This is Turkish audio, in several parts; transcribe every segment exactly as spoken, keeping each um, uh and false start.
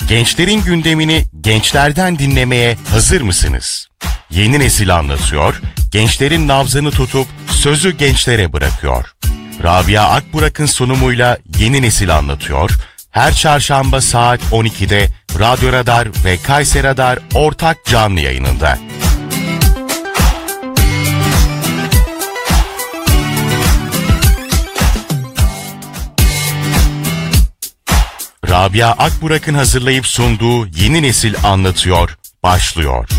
Gençlerin gündemini gençlerden dinlemeye hazır mısınız? Yeni Nesil anlatıyor, gençlerin nabzını tutup sözü gençlere bırakıyor. Rabia Akburak'ın sunumuyla Yeni Nesil anlatıyor, her çarşamba saat on ikide Radyo Radar ve Kayseri Radar ortak canlı yayınında. Rabia Akburak'ın hazırlayıp sunduğu Yeni Nesil anlatıyor, başlıyor.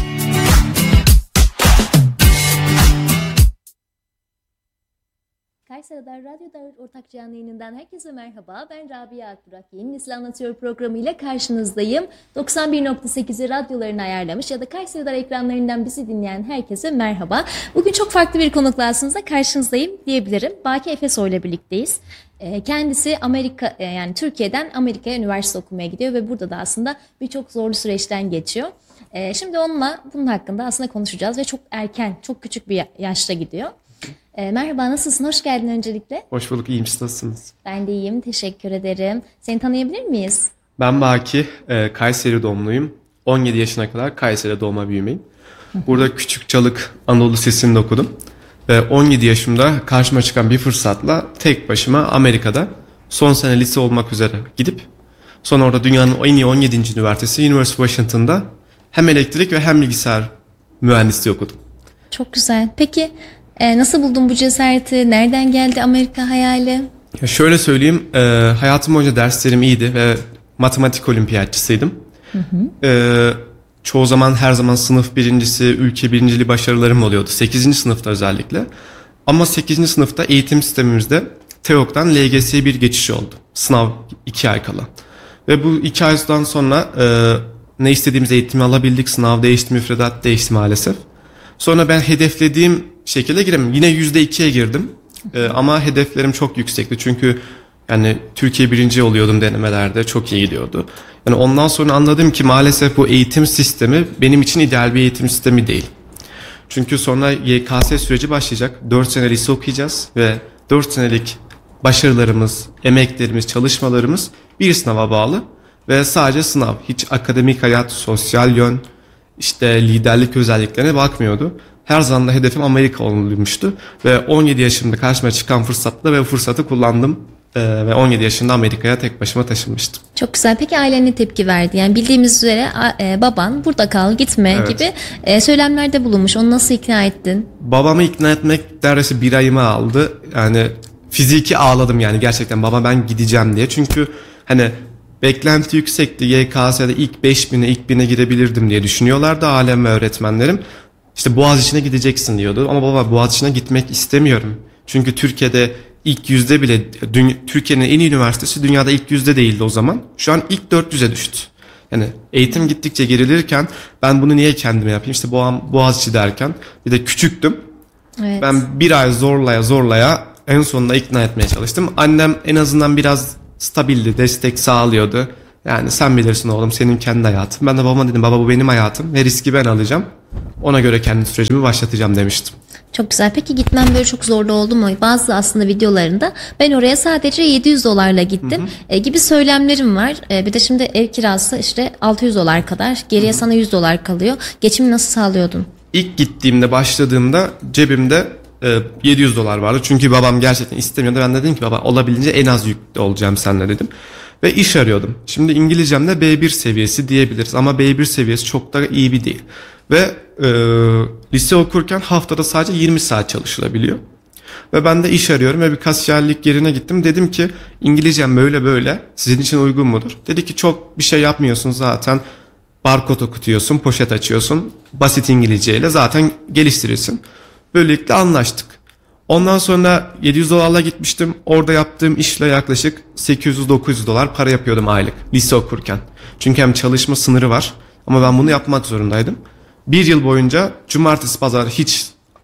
Kayseri Radar Radyo Radar ortak canlı yayınından herkese merhaba. Ben Rabia Akburak. Yeni Nesil Anlatıyor programıyla karşınızdayım. doksan bir nokta sekizi radyolarını ayarlamış ya da Kayseri Radar ekranlarından bizi dinleyen herkese merhaba. Bugün çok farklı bir konukla aslında karşınızdayım diyebilirim. Baki Efesoy ile birlikteyiz. Kendisi Amerika, yani Türkiye'den Amerika'ya üniversite okumaya gidiyor ve burada da aslında birçok zorlu süreçten geçiyor. Şimdi onunla bunun hakkında aslında konuşacağız ve çok erken, çok küçük bir yaşta gidiyor. Merhaba, nasılsın? Hoş geldin öncelikle. Hoş bulduk, iyiyim. Siz nasılsınız? Ben de iyiyim, teşekkür ederim. Seni tanıyabilir miyiz? Ben Baki, Kayseri doğumluyum. on yedi yaşına kadar Kayseri'de doğma büyümeyim. Burada Küçükçalık Anadolu Lisesi'nde okudum. Ve on yedi yaşımda karşıma çıkan bir fırsatla tek başıma Amerika'da son sene lise olmak üzere gidip sonra orada dünyanın en iyi on yedinci üniversitesi University of Washington'da hem elektrik ve hem bilgisayar mühendisliği okudum. Çok güzel. Peki e, nasıl buldun bu cesareti? Nereden geldi Amerika hayali? Ya şöyle söyleyeyim, e, hayatım boyunca derslerim iyiydi ve matematik olimpiyatçısıydım. Hı hı. E, çoğu zaman her zaman sınıf birincisi, ülke birinciliği başarılarım oluyordu. sekizinci sınıfta özellikle. Ama sekizinci sınıfta eğitim sistemimizde TEOG'dan L G S'ye bir geçiş oldu. Sınav iki ay kala. Ve bu iki aydan sonra e, ne istediğimiz eğitimi alabildik. Sınav değişti, müfredat değişti maalesef. Sonra ben hedeflediğim şekilde giremedim. Yine yüzde ikiye girdim. E, ama hedeflerim çok yüksekti. Çünkü yani Türkiye birinci oluyordum denemelerde. Çok iyi gidiyordu. Yani ondan sonra anladım ki maalesef bu eğitim sistemi benim için ideal bir eğitim sistemi değil. Çünkü sonra Y K S süreci başlayacak. dört sene lise okuyacağız ve dört senelik başarılarımız, emeklerimiz, çalışmalarımız bir sınava bağlı. Ve sadece sınav. Hiç akademik hayat, sosyal yön, işte liderlik özelliklerine bakmıyordu. Her zaman da hedefim Amerika olmuştu. Ve on yedi yaşımda karşıma çıkan fırsatla ve fırsatı kullandım. Ee, ve on yedi yaşında Amerika'ya tek başıma taşınmıştım. Çok güzel. Peki ailen ne tepki verdi? Yani bildiğimiz üzere e, baban burada kal, gitme evet. gibi e, söylemlerde bulunmuş. Onu nasıl ikna ettin? Babamı ikna etmek neredeyse bir ayımı aldı. Yani fiziki ağladım yani gerçekten baba ben gideceğim diye. Çünkü hani beklenti yüksekti. Y K S'de ilk beş bine, ilk bine girebilirdim diye düşünüyorlardı alem ve öğretmenlerim. İşte Boğaziçi'ne gideceksin diyordu. Ama baba Boğaziçi'ne gitmek istemiyorum. Çünkü Türkiye'de ilk yüzde bile, Türkiye'nin en iyi üniversitesi dünyada ilk yüzde değildi o zaman. Şu an ilk dört yüze düştü. Yani eğitim gittikçe gerilirken ben bunu niye kendime yapayım? İşte Boğaziçi derken bir de küçüktüm. Evet. Ben bir ay zorlaya zorlaya en sonunda ikna etmeye çalıştım. Annem en azından biraz stabildi, destek sağlıyordu. Yani sen bilirsin oğlum, senin kendi hayatın. Ben de babama dedim baba bu benim hayatım ve riski ben alacağım. Ona göre kendi sürecimi başlatacağım demiştim. Çok güzel. Peki gitmem böyle çok zorlu oldu mu? Bazı aslında videolarında ben oraya sadece yedi yüz dolarla gittim hı hı. E, gibi söylemlerim var. E, bir de şimdi ev kirası işte altı yüz dolar kadar. Geriye hı hı. sana yüz dolar kalıyor. Geçimi nasıl sağlıyordun? İlk gittiğimde, başladığımda cebimde e, yedi yüz dolar vardı. Çünkü babam gerçekten istemiyordu. Ben de dedim ki baba olabildiğince en az yüklü olacağım seninle dedim. Ve iş arıyordum. Şimdi İngilizcemde B bir seviyesi diyebiliriz. Ama B bir seviyesi çok da iyi bir değil. Ve e, lise okurken haftada sadece yirmi saat çalışılabiliyor. Ve ben de iş arıyorum ve bir kasiyerlik yerine gittim. Dedim ki İngilizcem böyle böyle sizin için uygun mudur? Dedi ki çok bir şey yapmıyorsun zaten. Barkod okutuyorsun, poşet açıyorsun. Basit İngilizceyle zaten geliştirirsin. Böylelikle anlaştık. Ondan sonra yedi yüz dolarla gitmiştim. Orada yaptığım işle yaklaşık sekiz yüz dokuz yüz dolar para yapıyordum aylık lise okurken. Çünkü hem çalışma sınırı var ama ben bunu yapmak zorundaydım. Bir yıl boyunca cumartesi pazar hiç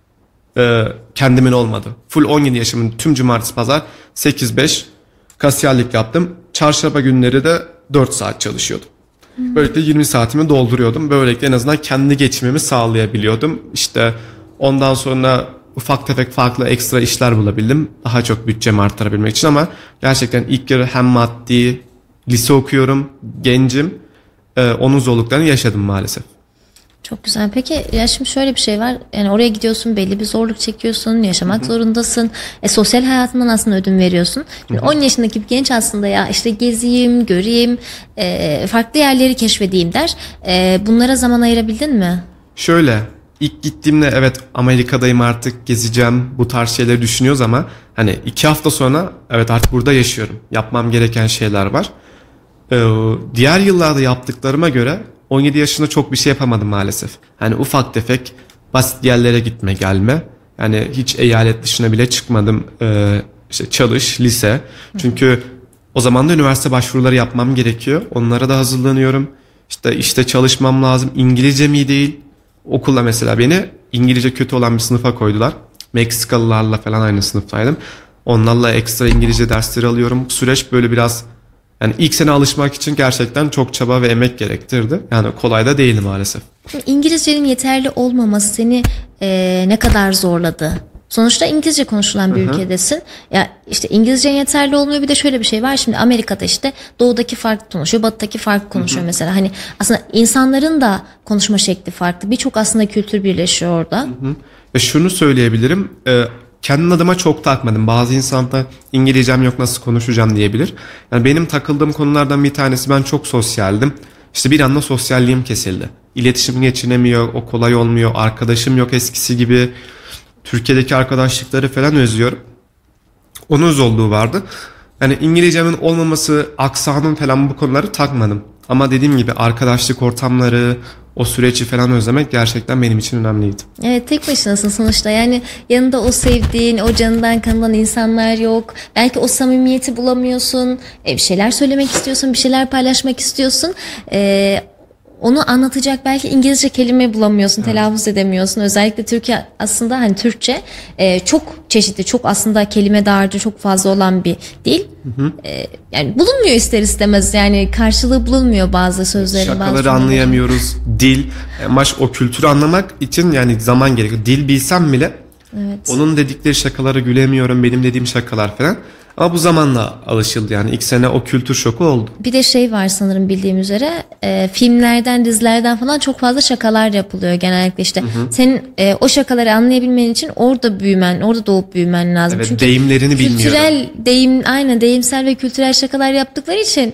e, kendimin olmadı. Full on yedi yaşımın tüm cumartesi pazar sekiz beş kasiyerlik yaptım. Çarşamba günleri de dört saat çalışıyordum. Hmm. Böylelikle yirmi saatimi dolduruyordum. Böylelikle en azından kendi geçimimi sağlayabiliyordum. İşte ondan sonra ufak tefek farklı ekstra işler bulabildim. Daha çok bütçemi arttırabilmek için ama gerçekten ilk yarı hem maddi, lise okuyorum, gencim e, onun zorluklarını yaşadım maalesef. Çok güzel. Peki ya şimdi şöyle bir şey var. Yani oraya gidiyorsun, belli bir zorluk çekiyorsun, yaşamak Hı-hı. zorundasın. E, sosyal hayatından aslında ödün veriyorsun. Şimdi on yaşındaki bir genç aslında ya işte gezeyim, göreyim, e, farklı yerleri keşfedeyim der. E, bunlara zaman ayırabildin mi? Şöyle, ilk gittiğimde evet Amerika'dayım artık, gezeceğim, bu tarz şeyleri düşünüyoruz ama hani iki hafta sonra evet artık burada yaşıyorum. Yapmam gereken şeyler var. Ee, diğer yıllarda yaptıklarıma göre on yedi yaşında çok bir şey yapamadım maalesef. Hani ufak tefek basit yerlere gitme gelme. Yani hiç eyalet dışına bile çıkmadım. Ee, işte çalış, lise. Çünkü o zaman da üniversite başvuruları yapmam gerekiyor. Onlara da hazırlanıyorum. İşte işte çalışmam lazım. İngilizcem iyi değil. Okulda mesela beni İngilizce kötü olan bir sınıfa koydular. Meksikalılarla falan aynı sınıftaydım. Onlarla ekstra İngilizce dersleri alıyorum. Bu süreç böyle biraz, yani ilk sene alışmak için gerçekten çok çaba ve emek gerektirdi. Yani kolay da değil maalesef. İngilizcenin yeterli olmaması seni e, ne kadar zorladı? Sonuçta İngilizce konuşulan bir Hı-hı. ülkedesin. Ya işte İngilizcen yeterli olmuyor. Bir de şöyle bir şey var. Şimdi Amerika'da işte doğudaki farklı konuşuyor, batıdaki farklı konuşuyor Hı-hı. mesela. Hani aslında insanların da konuşma şekli farklı. Birçok aslında kültür birleşiyor orada. E şunu söyleyebilirim. E, kendim adıma çok takmadım. Bazı insanlar İngilizcem yok nasıl konuşacağım diyebilir. Yani benim takıldığım konulardan bir tanesi, ben çok sosyaldim. İşte bir anda sosyalliğim kesildi. İletişim geçinemiyor, o kolay olmuyor. Arkadaşım yok eskisi gibi. Türkiye'deki arkadaşlıkları falan özlüyorum. Onun zorluğu vardı. Yani İngilizcemin olmaması, aksanım falan, bu konuları takmadım. Ama dediğim gibi arkadaşlık ortamları, o süreci falan özlemek gerçekten benim için önemliydi. Evet, tek başınasın sonuçta. Yani yanında o sevdiğin, o canından kanılan insanlar yok. Belki o samimiyeti bulamıyorsun. E, bir şeyler söylemek istiyorsun, bir şeyler paylaşmak istiyorsun. Eee Onu anlatacak belki İngilizce kelime bulamıyorsun, evet. telaffuz edemiyorsun. Özellikle Türkiye aslında hani Türkçe e, çok çeşitli, çok aslında kelime dağarcığı çok fazla olan bir dil. Hı hı. E, yani bulunmuyor ister istemez, yani karşılığı bulunmuyor bazı sözlerin. Şakaları bazı anlayamıyoruz. Dil, amaç o kültürü anlamak için yani zaman gerekiyor. Dil bilsem bile evet. onun dedikleri şakalara gülemiyorum, benim dediğim şakalar falan. Ama bu zamanla alışıldı, yani ilk sene o kültür şoku oldu. Bir de şey var sanırım, bildiğim üzere e, filmlerden, dizilerden falan çok fazla şakalar yapılıyor genellikle işte. Hı hı. Senin e, o şakaları anlayabilmen için orada büyümen, orada doğup büyümen lazım. Evet, çünkü deyimlerini bilmiyorum. Kültürel deyim, aynen deyimsel ve kültürel şakalar yaptıkları için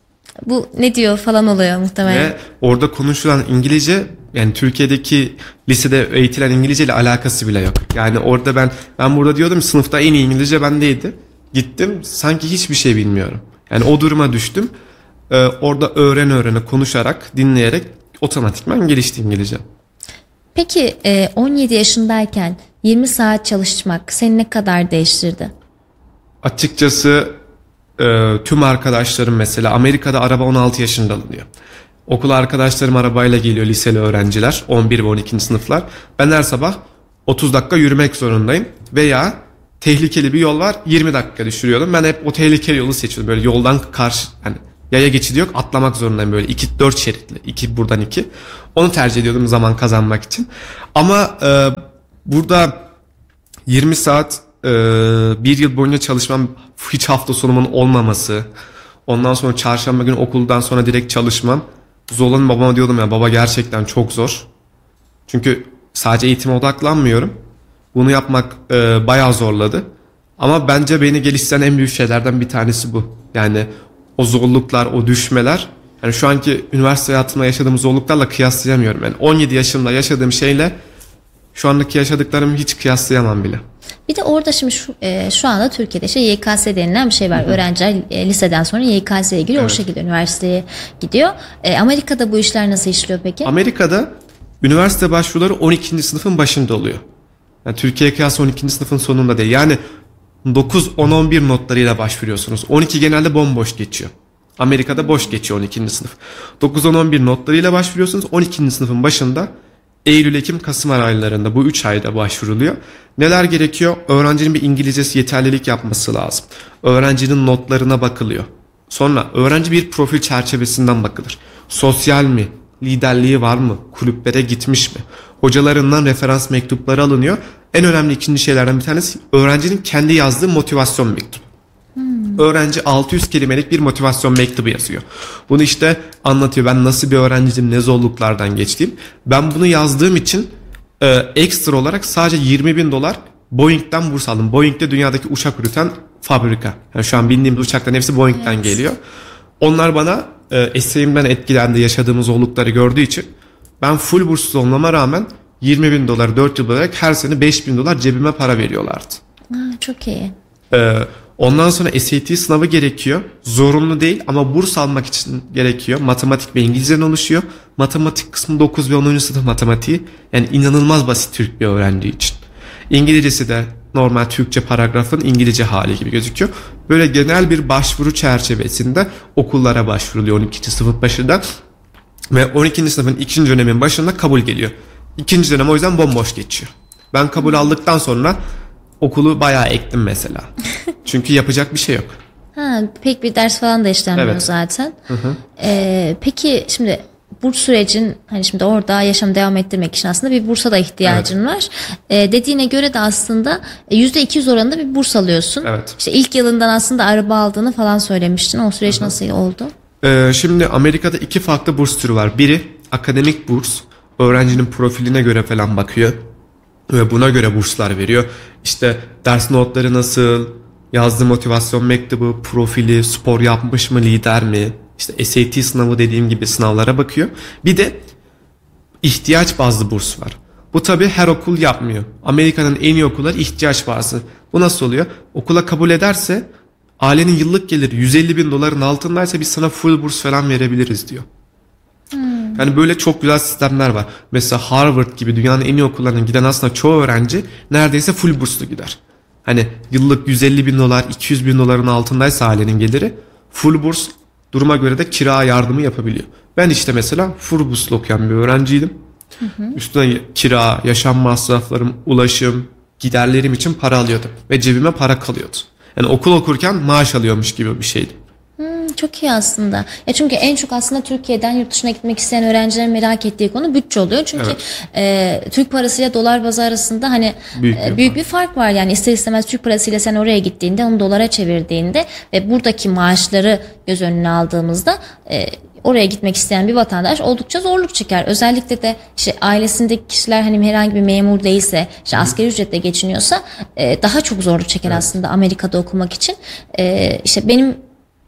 bu ne diyor falan oluyor muhtemelen. Ve orada konuşulan İngilizce, yani Türkiye'deki lisede eğitilen İngilizce ile alakası bile yok. Yani orada ben ben burada diyordum sınıfta en iyi İngilizce bendeydi. Gittim sanki hiçbir şey bilmiyorum. Yani o duruma düştüm. Ee, orada öğren öğrene konuşarak, dinleyerek otomatikman gelişti İngilizce. Peki on yedi yaşındayken yirmi saat çalışmak seni ne kadar değiştirdi? Açıkçası e, tüm arkadaşlarım mesela Amerika'da araba on altı yaşında alınıyor. Okula arkadaşlarım arabayla geliyor, liseli öğrenciler, on bir ve on ikinci sınıflar. Ben her sabah otuz dakika yürümek zorundayım veya tehlikeli bir yol var, yirmi dakika düşürüyordum. Ben hep o tehlikeli yolu seçiyordum. Böyle yoldan karşı, hani yaya geçidi yok, atlamak zorundayım böyle iki dört şeritli, iki buradan iki. Onu tercih ediyordum zaman kazanmak için. Ama e, burada yirmi saat e, bir yıl boyunca çalışmam, hiç hafta sonumun olmaması, ondan sonra çarşamba günü okuldan sonra direkt çalışmam. Zorlanın babama diyordum ya, baba gerçekten çok zor. Çünkü sadece eğitime odaklanmıyorum. Bunu yapmak e, bayağı zorladı. Ama bence beni geliştiren en büyük şeylerden bir tanesi bu. Yani o zorluklar, o düşmeler. Yani şu anki üniversite hayatımda yaşadığım zorluklarla kıyaslayamıyorum. Yani on yedi yaşımda yaşadığım şeyle şu andaki yaşadıklarımı hiç kıyaslayamam bile. Bir de orada şimdi şu, e, şu anda Türkiye'de işte Y K S denilen bir şey var. Hı hı. Öğrenciler e, liseden sonra Y K S'ye giriyor. Evet. O şekilde üniversiteye gidiyor. E, Amerika'da bu işler nasıl işliyor peki? Amerika'da üniversite başvuruları on ikinci sınıfın başında oluyor. Yani Türkiye'ye kıyasla on ikinci sınıfın sonunda değil. Yani dokuz, on, on bir notlarıyla başvuruyorsunuz. on iki genelde bomboş geçiyor. Amerika'da boş geçiyor on ikinci sınıf. dokuz, on, on bir notlarıyla başvuruyorsunuz. on ikinci sınıfın başında Eylül, Ekim, Kasım aylarında, bu üç ayda başvuruluyor. Neler gerekiyor? Öğrencinin bir İngilizcesi yeterlilik yapması lazım. Öğrencinin notlarına bakılıyor. Sonra öğrenci bir profil çerçevesinden bakılır. Sosyal mi? Liderliği var mı? Kulüplere gitmiş mi? Hocalarından referans mektupları alınıyor. En önemli ikinci şeylerden bir tanesi öğrencinin kendi yazdığı motivasyon mektubu. Hmm. Öğrenci altı yüz kelimelik bir motivasyon mektubu yazıyor. Bunu işte anlatıyor. Ben nasıl bir öğrenciyim, ne zorluklardan geçtiğim. Ben bunu yazdığım için e, ekstra olarak sadece yirmi bin dolar Boeing'den burs aldım. Boeing de dünyadaki uçak üreten fabrika. Yani şu an bindiğimiz uçakların hepsi Boeing'den evet. geliyor. Onlar bana e, eserimden etkilendi, yaşadığımız zorlukları gördüğü için ben full burssuz olmama rağmen yirmi bin dolar dört yıl olarak her sene beş bin dolar cebime para veriyorlardı. Ha, çok iyi. Ee, ondan sonra S A T sınavı gerekiyor. Zorunlu değil ama burs almak için gerekiyor. Matematik ve İngilizceden oluşuyor. Matematik kısmı dokuz ve onuncu sınıf matematiği. Yani inanılmaz basit Türk bir öğrenci için. İngilizcesi de normal Türkçe paragrafın İngilizce hali gibi gözüküyor. Böyle genel bir başvuru çerçevesinde okullara başvuruluyor on ikinci sınıf başında. Ve on ikinci sınıfın ikinci dönemin başında kabul geliyor. İkinci dönem o yüzden bomboş geçiyor. Ben kabul aldıktan sonra okulu bayağı ektim mesela. Çünkü yapacak bir şey yok. Ha, pek bir ders falan da işlenmiyor evet. zaten. Hı hı. Ee, peki şimdi burs sürecin hani şimdi orada yaşam devam ettirmek için aslında bir bursa da ihtiyacın evet. var. Ee, dediğine göre de aslında yüzde iki yüz oranında bir burs alıyorsun. Evet. İşte ilk yılından aslında araba aldığını falan söylemiştin. O süreç hı hı. nasıl oldu? Ee, şimdi Amerika'da iki farklı burs türü var. Biri akademik burs. Öğrencinin profiline göre falan bakıyor. Ve buna göre burslar veriyor. İşte ders notları nasıl, yazdığı motivasyon mektubu, profili, spor yapmış mı, lider mi? İşte S A T sınavı dediğim gibi sınavlara bakıyor. Bir de ihtiyaç bazlı burs var. Bu tabii her okul yapmıyor. Amerika'nın en iyi okulları ihtiyaç bazlı. Bu nasıl oluyor? Okula kabul ederse ailenin yıllık geliri yüz elli bin doların altındaysa biz sana full burs falan verebiliriz diyor. Hmm. Yani böyle çok güzel sistemler var. Mesela Harvard gibi dünyanın en iyi okullarına giden aslında çoğu öğrenci neredeyse full burslu gider. Hani yıllık yüz elli bin dolar, iki yüz bin doların altındaysa ailenin geliri full burs, duruma göre de kira yardımı yapabiliyor. Ben işte mesela full burslu okuyan bir öğrenciydim. Hı hı. Üstüne kira, yaşam masraflarım, ulaşım, giderlerim için para alıyordum. Ve cebime para kalıyordu. Yani okul okurken maaş alıyormuş gibi bir şeydi. Hmm, çok iyi aslında. Ya çünkü en çok aslında Türkiye'den yurt dışına gitmek isteyen öğrencilerin merak ettiği konu bütçe oluyor. Çünkü evet. e, Türk parasıyla dolar bazı arasında hani büyük, e, büyük bir fark var. Yani ister istemez Türk parasıyla sen oraya gittiğinde onu dolara çevirdiğinde ve buradaki maaşları göz önüne aldığımızda e, oraya gitmek isteyen bir vatandaş oldukça zorluk çeker. Özellikle de işte ailesindeki kişiler hani herhangi bir memur değilse, işte asgari ücretle geçiniyorsa e, daha çok zorluk çeker evet. aslında Amerika'da okumak için. E, işte benim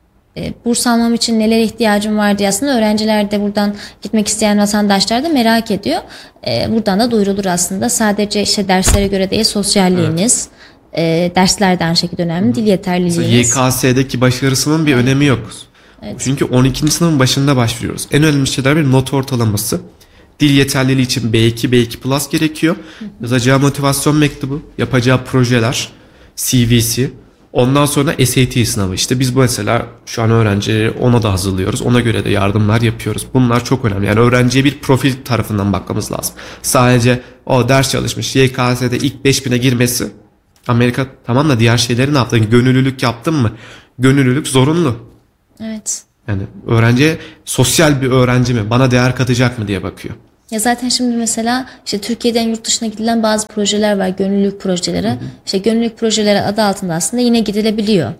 e, burs almam için nelere ihtiyacım var diye aslında öğrenciler de buradan gitmek isteyen vatandaşlar da merak ediyor. E, buradan da duyurulur aslında. Sadece işte derslere göre değil, sosyalliğiniz, evet. e, derslerden şekilde önemli, dil yeterliliğiniz. Y K S'deki başarısının bir evet. önemi yok. Evet. Çünkü on ikinci sınıfın başında başlıyoruz. En önemli şeyler bir not ortalaması. Dil yeterliliği için B iki, B iki plus gerekiyor. Hı hı. Yazacağı motivasyon mektubu, yapacağı projeler, C V'si. Ondan sonra S A T sınavı. İşte biz bu mesela şu an öğrencileri ona da hazırlıyoruz. Ona göre de yardımlar yapıyoruz. Bunlar çok önemli. Yani öğrenciye bir profil tarafından bakmamız lazım. Sadece o ders çalışmış, Y K S'de ilk beş bine girmesi. Amerika tamam da diğer şeyleri ne yaptın? Gönüllülük yaptın mı? Gönüllülük zorunlu. Evet. Yani öğrenciye sosyal bir öğrenci mi, bana değer katacak mı diye bakıyor. Ya zaten şimdi mesela işte Türkiye'den yurt dışına gidilen bazı projeler var, gönüllülük projeleri. Hı hı. İşte gönüllülük projeleri adı altında aslında yine gidilebiliyor.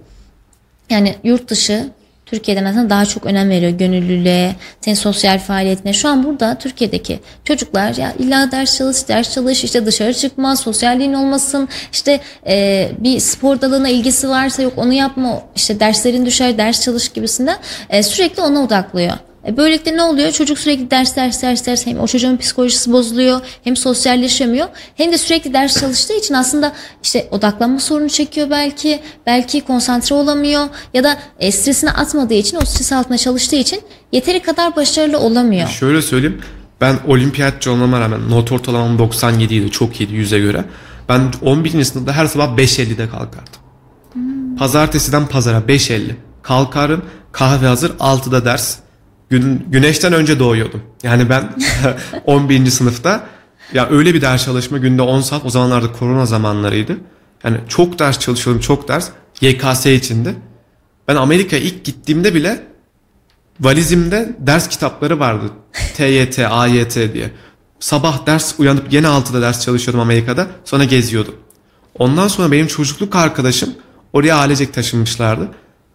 Yani yurt dışı Türkiye'den aslında daha çok önem veriyor gönüllülüğe, senin sosyal faaliyetine. Şu an burada Türkiye'deki çocuklar ya illa ders çalış, ders çalış, işte dışarı çıkma, sosyalliğin olmasın, işte e, bir spor dalına ilgisi varsa yok onu yapma, işte derslerin düşer, ders çalış gibisinden e, sürekli ona odaklıyor. E, böylelikle ne oluyor? Çocuk sürekli ders ders ders ders, hem o çocuğun psikolojisi bozuluyor, hem sosyalleşemiyor, hem de sürekli ders çalıştığı için aslında işte odaklanma sorunu çekiyor belki, belki konsantre olamıyor ya da e, stresini atmadığı için, o stres altında çalıştığı için yeteri kadar başarılı olamıyor. Şöyle söyleyeyim, ben olimpiyatçı olmama rağmen not ortalamam doksan yedi idi, çok iyiydi yüze göre. Ben on birinci sınıfta her sabah beş ellide kalkardım. Hmm. Pazartesiden pazara beş elli kalkarım, kahve hazır, altıda ders. Gün, güneşten önce doğuyordum. Yani ben on birinci sınıfta ya öyle bir ders çalışma, günde on saat, o zamanlarda korona zamanlarıydı. Yani çok ders çalışıyordum, çok ders. Y K S içinde. Ben Amerika'ya ilk gittiğimde bile valizimde ders kitapları vardı. T Y T, A Y T diye. Sabah ders uyanıp yine altıda ders çalışıyordum Amerika'da. Sonra geziyordum. Ondan sonra benim çocukluk arkadaşım oraya ailecek taşınmışlardı.